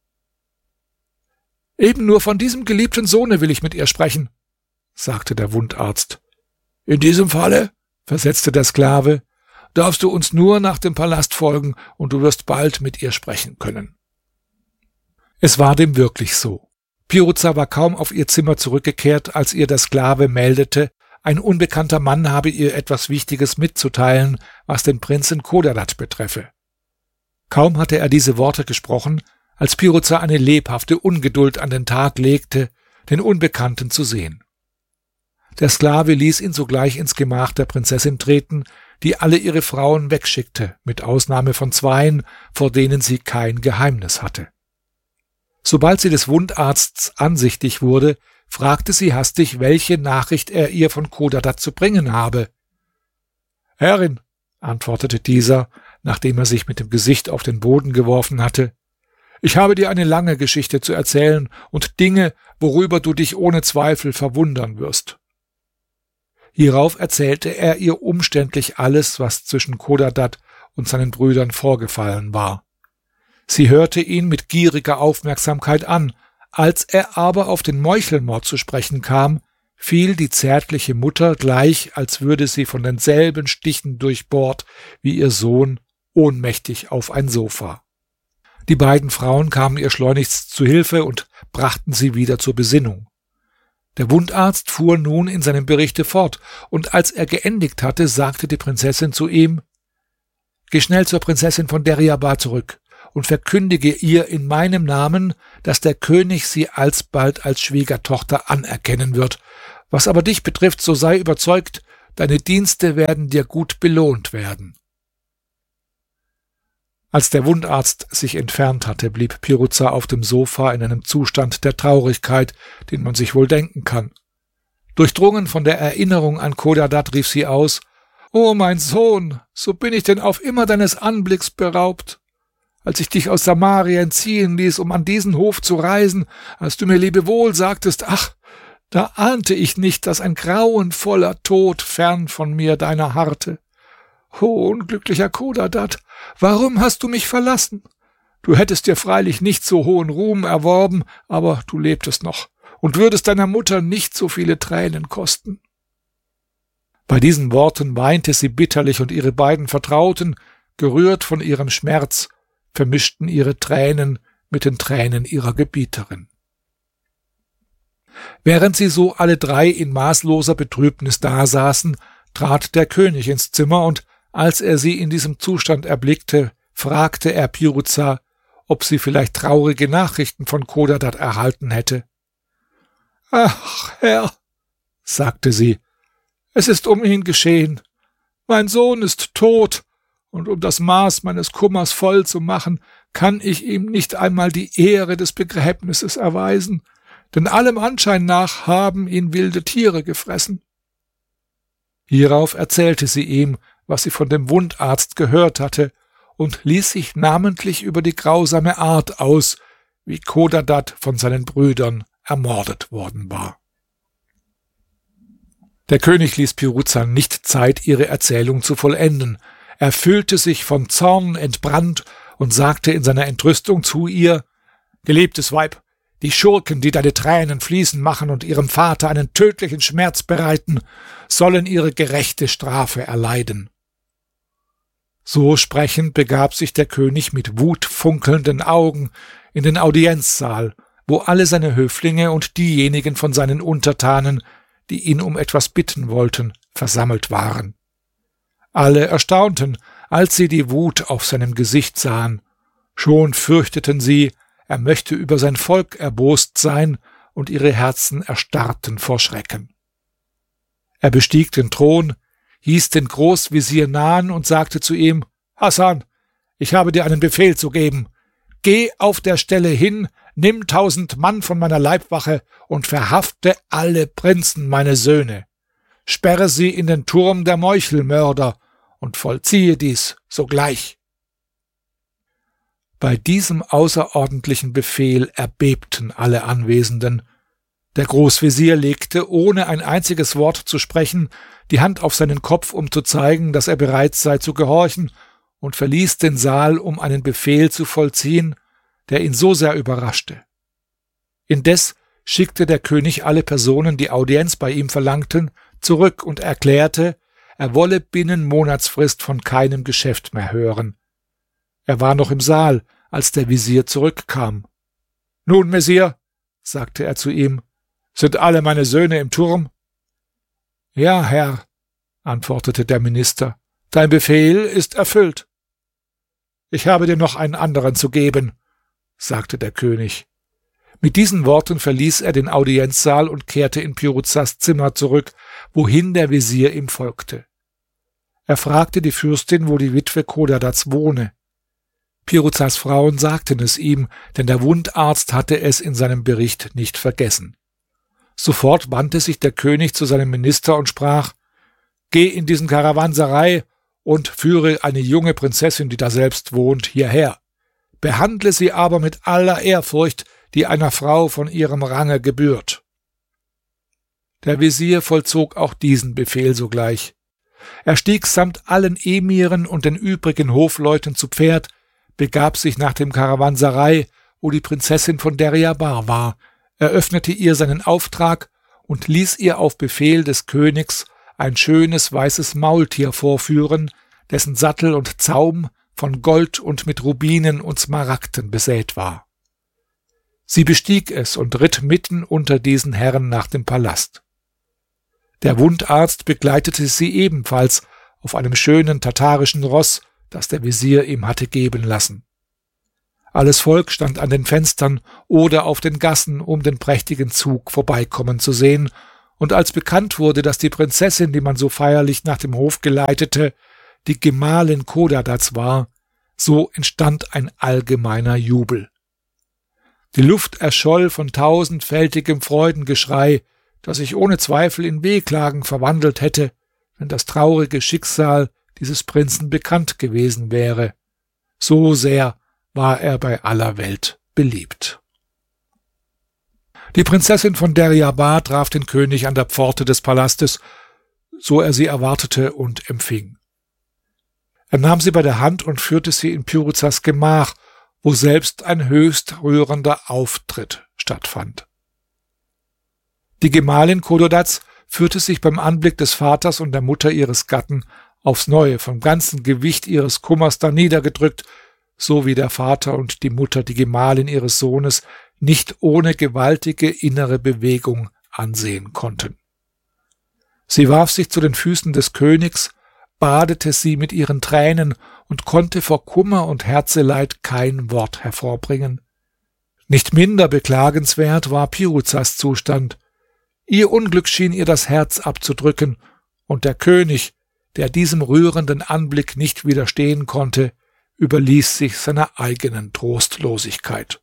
»Eben nur von diesem geliebten Sohne will ich mit ihr sprechen«, sagte der Wundarzt. »In diesem Falle«, versetzte der Sklave, »darfst du uns nur nach dem Palast folgen, und du wirst bald mit ihr sprechen können.« Es war dem wirklich so. Piruza war kaum auf ihr Zimmer zurückgekehrt, als ihr der Sklave meldete, ein unbekannter Mann habe ihr etwas Wichtiges mitzuteilen, was den Prinzen Chodadad betreffe. Kaum hatte er diese Worte gesprochen, als Piruza eine lebhafte Ungeduld an den Tag legte, den Unbekannten zu sehen. Der Sklave ließ ihn sogleich ins Gemach der Prinzessin treten, die alle ihre Frauen wegschickte, mit Ausnahme von 2, vor denen sie kein Geheimnis hatte. Sobald sie des Wundarzts ansichtig wurde, fragte sie hastig, welche Nachricht er ihr von Chodadad zu bringen habe. »Herrin«, antwortete dieser, nachdem er sich mit dem Gesicht auf den Boden geworfen hatte, »ich habe dir eine lange Geschichte zu erzählen und Dinge, worüber du dich ohne Zweifel verwundern wirst.« Hierauf erzählte er ihr umständlich alles, was zwischen Chodadad und seinen Brüdern vorgefallen war. Sie hörte ihn mit gieriger Aufmerksamkeit an. Als er aber auf den Meuchelmord zu sprechen kam, fiel die zärtliche Mutter gleich, als würde sie von denselben Stichen durchbohrt wie ihr Sohn, ohnmächtig auf ein Sofa. Die beiden Frauen kamen ihr schleunigst zu Hilfe und brachten sie wieder zur Besinnung. Der Wundarzt fuhr nun in seinem Berichte fort, und als er geendigt hatte, sagte die Prinzessin zu ihm: »Geh schnell zur Prinzessin von Deryabar zurück und verkündige ihr in meinem Namen, dass der König sie alsbald als Schwiegertochter anerkennen wird. Was aber dich betrifft, so sei überzeugt, deine Dienste werden dir gut belohnt werden.« Als der Wundarzt sich entfernt hatte, blieb Piruza auf dem Sofa in einem Zustand der Traurigkeit, den man sich wohl denken kann. Durchdrungen von der Erinnerung an Chodadad rief sie aus: »O mein Sohn, so bin ich denn auf immer deines Anblicks beraubt. Als ich dich aus Samaria entziehen ließ, um an diesen Hof zu reisen, als du mir Lebewohl sagtest, ach, da ahnte ich nicht, dass ein grauenvoller Tod fern von mir deiner harrte. O unglücklicher Chodadad, warum hast du mich verlassen? Du hättest dir freilich nicht so hohen Ruhm erworben, aber du lebtest noch und würdest deiner Mutter nicht so viele Tränen kosten.« Bei diesen Worten weinte sie bitterlich, und ihre beiden Vertrauten, gerührt von ihrem Schmerz, vermischten ihre Tränen mit den Tränen ihrer Gebieterin. Während sie so alle drei in maßloser Betrübnis dasaßen, trat der König ins Zimmer, und als er sie in diesem Zustand erblickte, fragte er Piruza, ob sie vielleicht traurige Nachrichten von Chodadad erhalten hätte. »Ach, Herr«, sagte sie, »es ist um ihn geschehen. Mein Sohn ist tot, und um das Maß meines Kummers voll zu machen, kann ich ihm nicht einmal die Ehre des Begräbnisses erweisen, denn allem Anschein nach haben ihn wilde Tiere gefressen.« Hierauf erzählte sie ihm, was sie von dem Wundarzt gehört hatte, und ließ sich namentlich über die grausame Art aus, wie Chodadad von seinen Brüdern ermordet worden war. Der König ließ Piruza nicht Zeit, ihre Erzählung zu vollenden. Er fühlte sich von Zorn entbrannt und sagte in seiner Entrüstung zu ihr: »Geliebtes Weib, die Schurken, die deine Tränen fließen machen und ihrem Vater einen tödlichen Schmerz bereiten, sollen ihre gerechte Strafe erleiden.« So sprechend begab sich der König mit wutfunkelnden Augen in den Audienzsaal, wo alle seine Höflinge und diejenigen von seinen Untertanen, die ihn um etwas bitten wollten, versammelt waren. Alle erstaunten, als sie die Wut auf seinem Gesicht sahen. Schon fürchteten sie, er möchte über sein Volk erbost sein, und ihre Herzen erstarrten vor Schrecken. Er bestieg den Thron, hieß den Großvezier nahen und sagte zu ihm: »Hasan, ich habe dir einen Befehl zu geben. Geh auf der Stelle hin, nimm 1000 Mann von meiner Leibwache und verhafte alle Prinzen, meine Söhne. Sperre sie in den Turm der Meuchelmörder und vollziehe dies sogleich.« Bei diesem außerordentlichen Befehl erbebten alle Anwesenden. Der Großvezier legte, ohne ein einziges Wort zu sprechen, die Hand auf seinen Kopf, um zu zeigen, dass er bereit sei zu gehorchen, und verließ den Saal, um einen Befehl zu vollziehen, der ihn so sehr überraschte. Indes schickte der König alle Personen, die Audienz bei ihm verlangten, zurück und erklärte, er wolle binnen Monatsfrist von keinem Geschäft mehr hören. Er war noch im Saal, als der Visier zurückkam. »Nun, Messier«, sagte er zu ihm, »sind alle meine Söhne im Turm?« »Ja, Herr«, antwortete der Minister, »dein Befehl ist erfüllt.« »Ich habe dir noch einen anderen zu geben«, sagte der König. Mit diesen Worten verließ er den Audienzsaal und kehrte in Piruzas Zimmer zurück, wohin der Visier ihm folgte. Er fragte die Fürstin, wo die Witwe Chodadads wohne. Piruzas Frauen sagten es ihm, denn der Wundarzt hatte es in seinem Bericht nicht vergessen. Sofort wandte sich der König zu seinem Minister und sprach: »Geh in diesen Karawanserei und führe eine junge Prinzessin, die daselbst wohnt, hierher. Behandle sie aber mit aller Ehrfurcht, die einer Frau von ihrem Range gebührt.« Der Visier vollzog auch diesen Befehl sogleich. Er stieg samt allen Emiren und den übrigen Hofleuten zu Pferd, begab sich nach dem Karawanserei, wo die Prinzessin von Deryabar war, eröffnete ihr seinen Auftrag und ließ ihr auf Befehl des Königs ein schönes weißes Maultier vorführen, dessen Sattel und Zaum von Gold und mit Rubinen und Smaragden besät war. Sie bestieg es und ritt mitten unter diesen Herren nach dem Palast. Der Wundarzt begleitete sie ebenfalls auf einem schönen tatarischen Ross, das der Visier ihm hatte geben lassen. Alles Volk stand an den Fenstern oder auf den Gassen, um den prächtigen Zug vorbeikommen zu sehen, und als bekannt wurde, dass die Prinzessin, die man so feierlich nach dem Hof geleitete, die Gemahlin Chodadads war, so entstand ein allgemeiner Jubel. Die Luft erscholl von tausendfältigem Freudengeschrei, das sich ohne Zweifel in Wehklagen verwandelt hätte, wenn das traurige Schicksal dieses Prinzen bekannt gewesen wäre. So sehr war er bei aller Welt beliebt. Die Prinzessin von Deryabar traf den König an der Pforte des Palastes, so er sie erwartete und empfing. Er nahm sie bei der Hand und führte sie in Piruzas Gemach, wo selbst ein höchst rührender Auftritt stattfand. Die Gemahlin Chododads fühlte sich beim Anblick des Vaters und der Mutter ihres Gatten aufs Neue vom ganzen Gewicht ihres Kummers darniedergedrückt, so wie der Vater und die Mutter die Gemahlin ihres Sohnes nicht ohne gewaltige innere Bewegung ansehen konnten. Sie warf sich zu den Füßen des Königs, badete sie mit ihren Tränen und konnte vor Kummer und Herzeleid kein Wort hervorbringen. Nicht minder beklagenswert war Piruzas Zustand. Ihr Unglück schien ihr das Herz abzudrücken, und der König, der diesem rührenden Anblick nicht widerstehen konnte, überließ sich seiner eigenen Trostlosigkeit.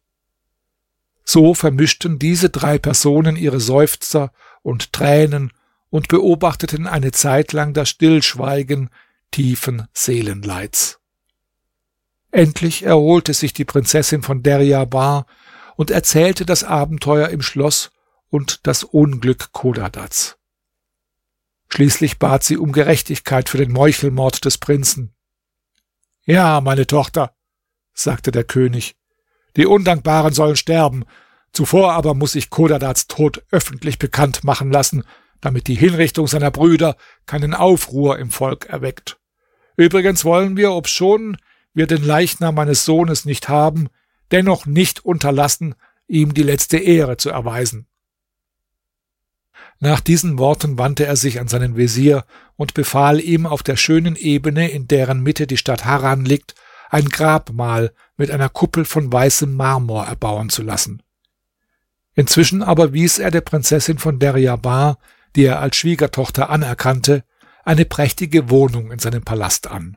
So vermischten diese 3 Personen ihre Seufzer und Tränen und beobachteten eine Zeit lang das Stillschweigen tiefen Seelenleids. Endlich erholte sich die Prinzessin von Deryabar und erzählte das Abenteuer im Schloss und das Unglück Chodadads. Schließlich bat sie um Gerechtigkeit für den Meuchelmord des Prinzen. »Ja, meine Tochter«, sagte der König, »die Undankbaren sollen sterben. Zuvor aber muss ich Chodadads Tod öffentlich bekannt machen lassen, damit die Hinrichtung seiner Brüder keinen Aufruhr im Volk erweckt. Übrigens wollen wir, obschon wir den Leichnam meines Sohnes nicht haben, dennoch nicht unterlassen, ihm die letzte Ehre zu erweisen.« Nach diesen Worten wandte er sich an seinen Wesir und befahl ihm, auf der schönen Ebene, in deren Mitte die Stadt Harran liegt, ein Grabmal mit einer Kuppel von weißem Marmor erbauen zu lassen. Inzwischen aber wies er der Prinzessin von Deryabar, die er als Schwiegertochter anerkannte, eine prächtige Wohnung in seinem Palast an.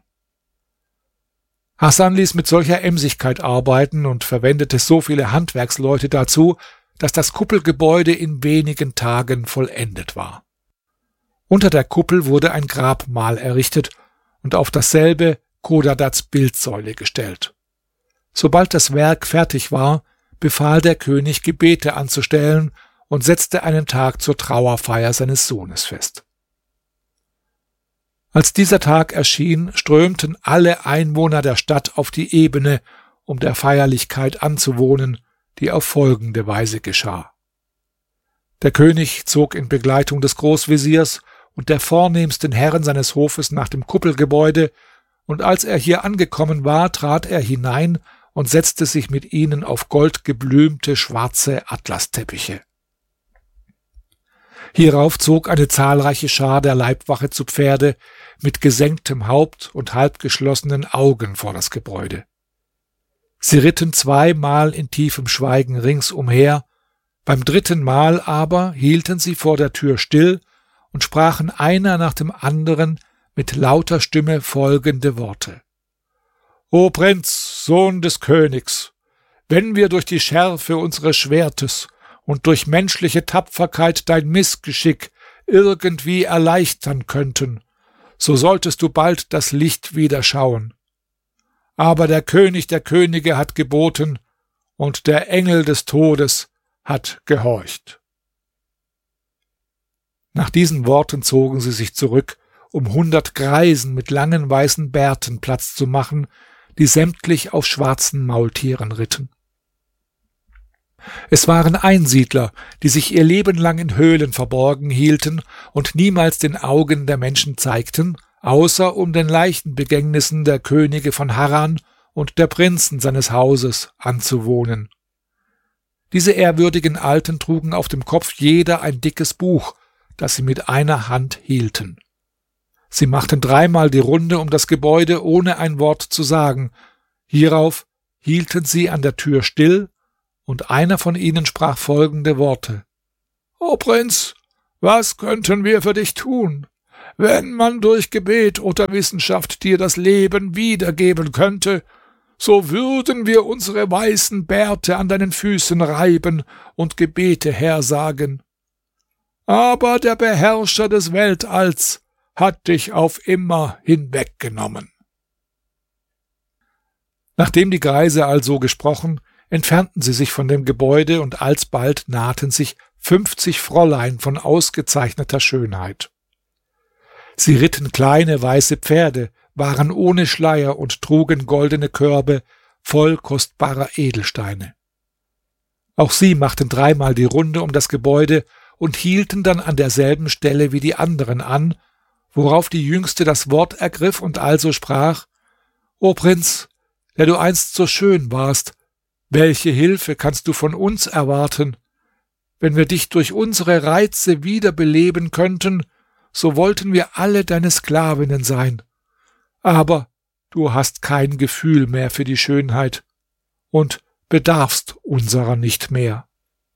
Hasan ließ mit solcher Emsigkeit arbeiten und verwendete so viele Handwerksleute dazu, dass das Kuppelgebäude in wenigen Tagen vollendet war. Unter der Kuppel wurde ein Grabmal errichtet und auf dasselbe Chodadads Bildsäule gestellt. Sobald das Werk fertig war, befahl der König, Gebete anzustellen und setzte einen Tag zur Trauerfeier seines Sohnes fest. Als dieser Tag erschien, strömten alle Einwohner der Stadt auf die Ebene, um der Feierlichkeit anzuwohnen, die auf folgende Weise geschah. Der König zog in Begleitung des Großveziers und der vornehmsten Herren seines Hofes nach dem Kuppelgebäude, und als er hier angekommen war, trat er hinein und setzte sich mit ihnen auf goldgeblümte schwarze Atlasteppiche. Hierauf zog eine zahlreiche Schar der Leibwache zu Pferde mit gesenktem Haupt und halbgeschlossenen Augen vor das Gebäude. Sie ritten 2-mal in tiefem Schweigen rings umher, beim 3. Mal aber hielten sie vor der Tür still und sprachen einer nach dem anderen mit lauter Stimme folgende Worte: »O Prinz, Sohn des Königs, wenn wir durch die Schärfe unseres Schwertes und durch menschliche Tapferkeit dein Missgeschick irgendwie erleichtern könnten, so solltest du bald das Licht wieder schauen. Aber der König der Könige hat geboten, und der Engel des Todes hat gehorcht.« Nach diesen Worten zogen sie sich zurück, um 100 Greisen mit langen weißen Bärten Platz zu machen, die sämtlich auf schwarzen Maultieren ritten. Es waren Einsiedler, die sich ihr Leben lang in Höhlen verborgen hielten und niemals den Augen der Menschen zeigten, außer um den Leichenbegängnissen der Könige von Harran und der Prinzen seines Hauses anzuwohnen. Diese ehrwürdigen Alten trugen auf dem Kopf jeder ein dickes Buch, das sie mit einer Hand hielten. Sie machten 3-mal die Runde um das Gebäude, ohne ein Wort zu sagen. Hierauf hielten sie an der Tür still, und einer von ihnen sprach folgende Worte: »O Prinz, was könnten wir für dich tun? Wenn man durch Gebet oder Wissenschaft dir das Leben wiedergeben könnte, so würden wir unsere weißen Bärte an deinen Füßen reiben und Gebete hersagen. Aber der Beherrscher des Weltalls hat dich auf immer hinweggenommen.« Nachdem die Greise also gesprochen, entfernten sie sich von dem Gebäude, und alsbald nahten sich 50 Fräulein von ausgezeichneter Schönheit. Sie ritten kleine weiße Pferde, waren ohne Schleier und trugen goldene Körbe voll kostbarer Edelsteine. Auch sie machten dreimal die Runde um das Gebäude und hielten dann an derselben Stelle wie die anderen an, worauf die Jüngste das Wort ergriff und also sprach: »O Prinz, der du einst so schön warst, welche Hilfe kannst du von uns erwarten? Wenn wir dich durch unsere Reize wiederbeleben könnten, so wollten wir alle deine Sklavinnen sein. Aber du hast kein Gefühl mehr für die Schönheit und bedarfst unserer nicht mehr.«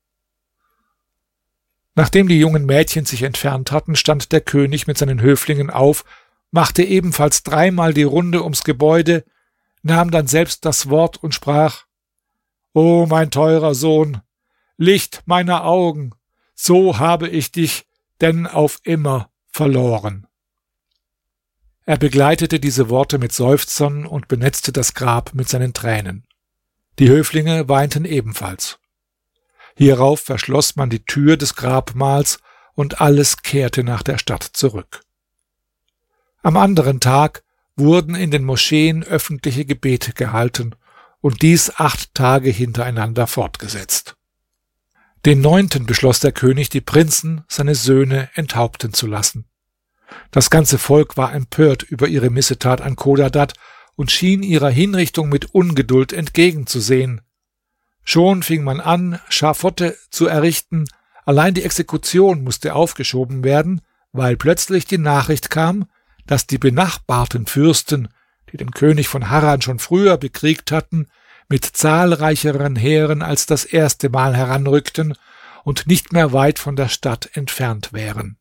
Nachdem die jungen Mädchen sich entfernt hatten, stand der König mit seinen Höflingen auf, machte ebenfalls dreimal die Runde ums Gebäude, nahm dann selbst das Wort und sprach: »O mein teurer Sohn, Licht meiner Augen, so habe ich dich denn auf immer verloren.« Er begleitete diese Worte mit Seufzern und benetzte das Grab mit seinen Tränen. Die Höflinge weinten ebenfalls. Hierauf verschloss man die Tür des Grabmals, und alles kehrte nach der Stadt zurück. Am anderen Tag wurden in den Moscheen öffentliche Gebete gehalten, und dies 8 Tage hintereinander fortgesetzt. Den 9. beschloss der König, die Prinzen, seine Söhne, enthaupten zu lassen. Das ganze Volk war empört über ihre Missetat an Chodadad und schien ihrer Hinrichtung mit Ungeduld entgegenzusehen. Schon fing man an, Schaffotte zu errichten, allein die Exekution musste aufgeschoben werden, weil plötzlich die Nachricht kam, dass die benachbarten Fürsten, die den König von Harran schon früher bekriegt hatten, mit zahlreicheren Heeren als das erste Mal heranrückten und nicht mehr weit von der Stadt entfernt wären.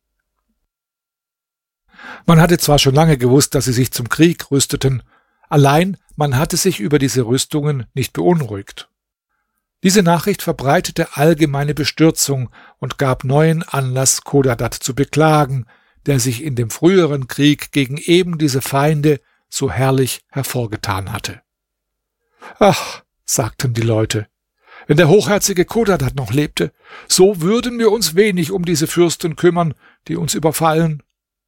Man hatte zwar schon lange gewusst, dass sie sich zum Krieg rüsteten, allein man hatte sich über diese Rüstungen nicht beunruhigt. Diese Nachricht verbreitete allgemeine Bestürzung und gab neuen Anlass, Chodadad zu beklagen, der sich in dem früheren Krieg gegen eben diese Feinde so herrlich hervorgetan hatte. »Ach«, sagten die Leute, »wenn der hochherzige Chodadad noch lebte, so würden wir uns wenig um diese Fürsten kümmern, die uns überfallen.«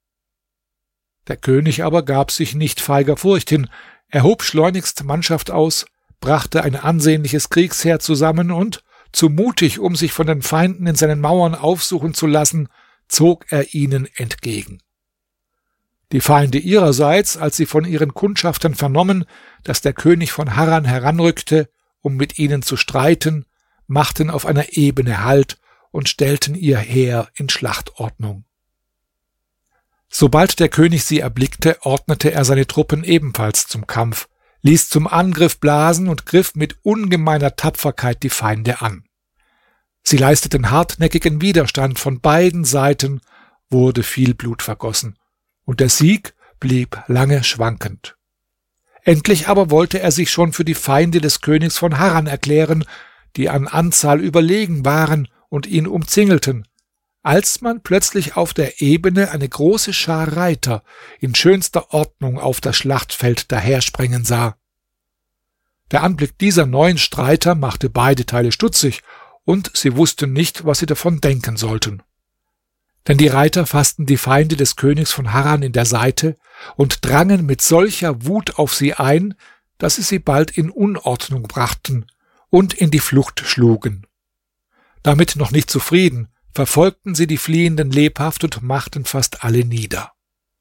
Der König aber gab sich nicht feiger Furcht hin, er hob schleunigst Mannschaft aus, brachte ein ansehnliches Kriegsheer zusammen und, zu mutig, um sich von den Feinden in seinen Mauern aufsuchen zu lassen, zog er ihnen entgegen. Die Feinde ihrerseits, als sie von ihren Kundschaftern vernommen, dass der König von Harran heranrückte, um mit ihnen zu streiten, machten auf einer Ebene Halt und stellten ihr Heer in Schlachtordnung. Sobald der König sie erblickte, ordnete er seine Truppen ebenfalls zum Kampf, ließ zum Angriff blasen und griff mit ungemeiner Tapferkeit die Feinde an. Sie leisteten hartnäckigen Widerstand, von beiden Seiten wurde viel Blut vergossen, und der Sieg blieb lange schwankend. Endlich aber wollte er sich schon für die Feinde des Königs von Harran erklären, die an Anzahl überlegen waren und ihn umzingelten, als man plötzlich auf der Ebene eine große Schar Reiter in schönster Ordnung auf das Schlachtfeld dahersprengen sah. Der Anblick dieser neuen Streiter machte beide Teile stutzig, und sie wussten nicht, was sie davon denken sollten. Denn die Reiter fassten die Feinde des Königs von Harran in der Seite und drangen mit solcher Wut auf sie ein, dass sie bald in Unordnung brachten und in die Flucht schlugen. Damit noch nicht zufrieden, verfolgten sie die Fliehenden lebhaft und machten fast alle nieder.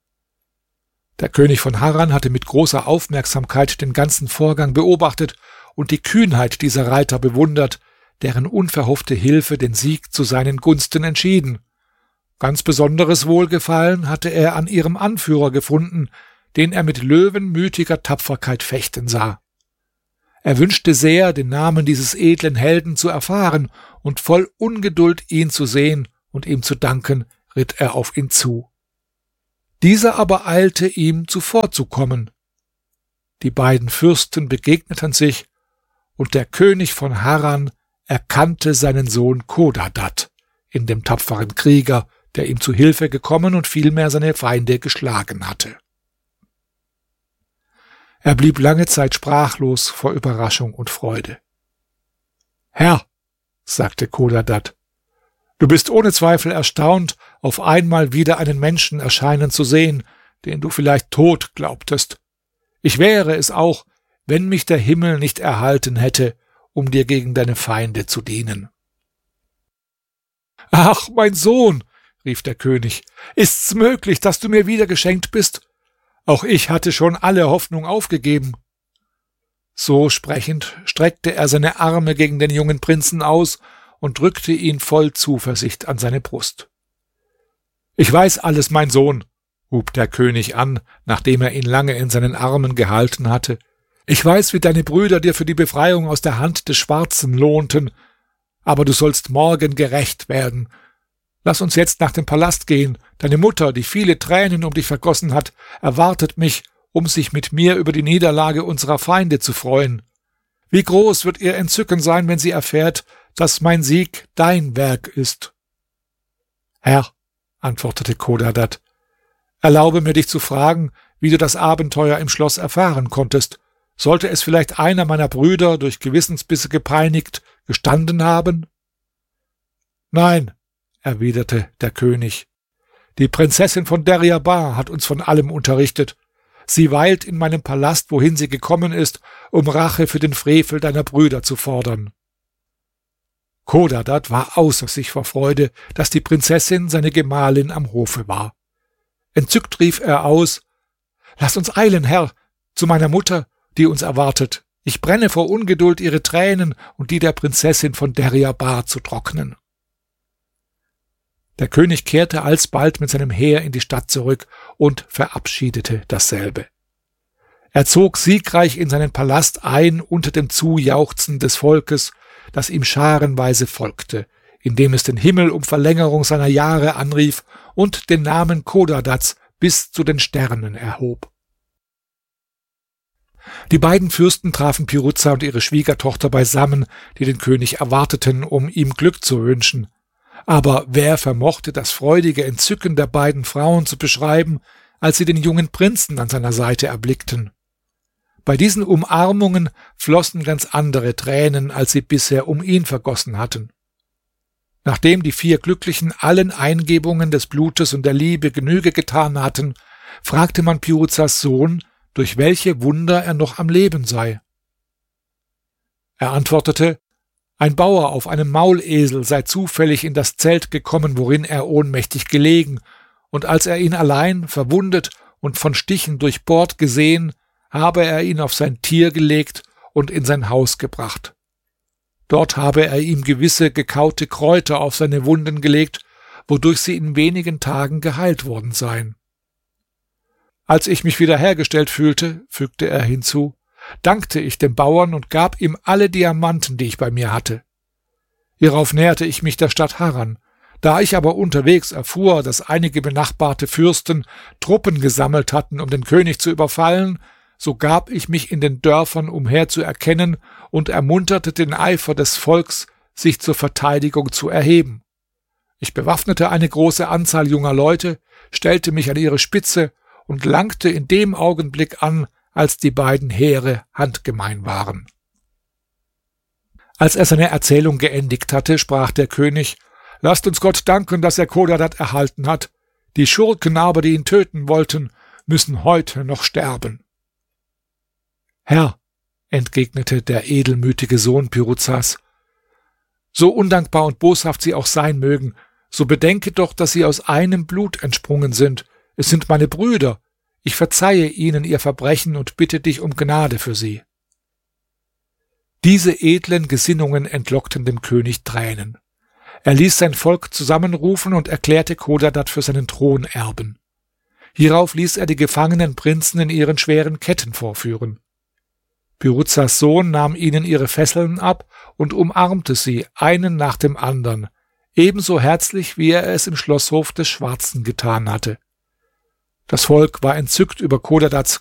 Der König von Harran hatte mit großer Aufmerksamkeit den ganzen Vorgang beobachtet und die Kühnheit dieser Reiter bewundert, deren unverhoffte Hilfe den Sieg zu seinen Gunsten entschieden. Ganz besonderes Wohlgefallen hatte er an ihrem Anführer gefunden, den er mit löwenmütiger Tapferkeit fechten sah. Er wünschte sehr, den Namen dieses edlen Helden zu erfahren, und voll Ungeduld, ihn zu sehen und ihm zu danken, ritt er auf ihn zu. Dieser aber eilte ihm zuvorzukommen. Die beiden Fürsten begegneten sich, und der König von Harran erkannte seinen Sohn Chodadad in dem tapferen Krieger, der ihm zu Hilfe gekommen und vielmehr seine Feinde geschlagen hatte. Er blieb lange Zeit sprachlos vor Überraschung und Freude. »Herr«, sagte Chodadad, »du bist ohne Zweifel erstaunt, auf einmal wieder einen Menschen erscheinen zu sehen, den du vielleicht tot glaubtest. Ich wäre es auch, wenn mich der Himmel nicht erhalten hätte, um dir gegen deine Feinde zu dienen.« »Ach, mein Sohn«, rief der König, »ist's möglich, dass du mir wieder geschenkt bist? Auch ich hatte schon alle Hoffnung aufgegeben.« So sprechend streckte er seine Arme gegen den jungen Prinzen aus und drückte ihn voll Zuversicht an seine Brust. »Ich weiß alles, mein Sohn«, hub der König an, nachdem er ihn lange in seinen Armen gehalten hatte. »Ich weiß, wie deine Brüder dir für die Befreiung aus der Hand des Schwarzen lohnten, aber du sollst morgen gerächt werden. Lass uns jetzt nach dem Palast gehen. Deine Mutter, die viele Tränen um dich vergossen hat, erwartet mich, um sich mit mir über die Niederlage unserer Feinde zu freuen. Wie groß wird ihr Entzücken sein, wenn sie erfährt, dass mein Sieg dein Werk ist.« »Herr«, antwortete Chodadad, »erlaube mir, dich zu fragen, wie du das Abenteuer im Schloss erfahren konntest. Sollte es vielleicht einer meiner Brüder, durch Gewissensbisse gepeinigt, gestanden haben?« »Nein«, erwiderte der König, »die Prinzessin von Deryabar hat uns von allem unterrichtet. Sie weilt in meinem Palast, wohin sie gekommen ist, um Rache für den Frevel deiner Brüder zu fordern.« Chodadad war außer sich vor Freude, dass die Prinzessin seine Gemahlin am Hofe war. Entzückt rief er aus: »Lass uns eilen, Herr, zu meiner Mutter, die uns erwartet. Ich brenne vor Ungeduld, ihre Tränen und die der Prinzessin von Deryabar zu trocknen.« Der König kehrte alsbald mit seinem Heer in die Stadt zurück und verabschiedete dasselbe. Er zog siegreich in seinen Palast ein unter dem Zujauchzen des Volkes, das ihm scharenweise folgte, indem es den Himmel um Verlängerung seiner Jahre anrief und den Namen Chodadads bis zu den Sternen erhob. Die beiden Fürsten trafen Piruza und ihre Schwiegertochter beisammen, die den König erwarteten, um ihm Glück zu wünschen. Aber wer vermochte das freudige Entzücken der beiden Frauen zu beschreiben, als sie den jungen Prinzen an seiner Seite erblickten? Bei diesen Umarmungen flossen ganz andere Tränen, als sie bisher um ihn vergossen hatten. Nachdem die 4 Glücklichen allen Eingebungen des Blutes und der Liebe Genüge getan hatten, fragte man Piruzas Sohn, durch welche Wunder er noch am Leben sei. Er antwortete: Ein Bauer auf einem Maulesel sei zufällig in das Zelt gekommen, worin er ohnmächtig gelegen, und als er ihn allein, verwundet und von Stichen durchbohrt gesehen, habe er ihn auf sein Tier gelegt und in sein Haus gebracht. Dort habe er ihm gewisse gekaute Kräuter auf seine Wunden gelegt, wodurch sie in wenigen Tagen geheilt worden seien. Als ich mich wiederhergestellt fühlte, fügte er hinzu, dankte ich dem Bauern und gab ihm alle Diamanten, die ich bei mir hatte. Hierauf näherte ich mich der Stadt Harran. Da ich aber unterwegs erfuhr, dass einige benachbarte Fürsten Truppen gesammelt hatten, um den König zu überfallen, so gab ich mich in den Dörfern umher zu erkennen und ermunterte den Eifer des Volks, sich zur Verteidigung zu erheben. Ich bewaffnete eine große Anzahl junger Leute, stellte mich an ihre Spitze und langte in dem Augenblick an, als die beiden Heere handgemein waren. Als er seine Erzählung geendigt hatte, sprach der König: Lasst uns Gott danken, dass er Chodadad erhalten hat. Die Schurken aber, die ihn töten wollten, müssen heute noch sterben. Herr, entgegnete der edelmütige Sohn Piruzas, so undankbar und boshaft sie auch sein mögen, so bedenke doch, dass sie aus einem Blut entsprungen sind. Es sind meine Brüder. Ich verzeihe ihnen ihr Verbrechen und bitte dich um Gnade für sie. Diese edlen Gesinnungen entlockten dem König Tränen. Er ließ sein Volk zusammenrufen und erklärte Chodadad für seinen Thronerben. Hierauf ließ er die gefangenen Prinzen in ihren schweren Ketten vorführen. Piruzas Sohn nahm ihnen ihre Fesseln ab und umarmte sie, einen nach dem andern, ebenso herzlich, wie er es im Schlosshof des Schwarzen getan hatte. Das Volk war entzückt über Chodadads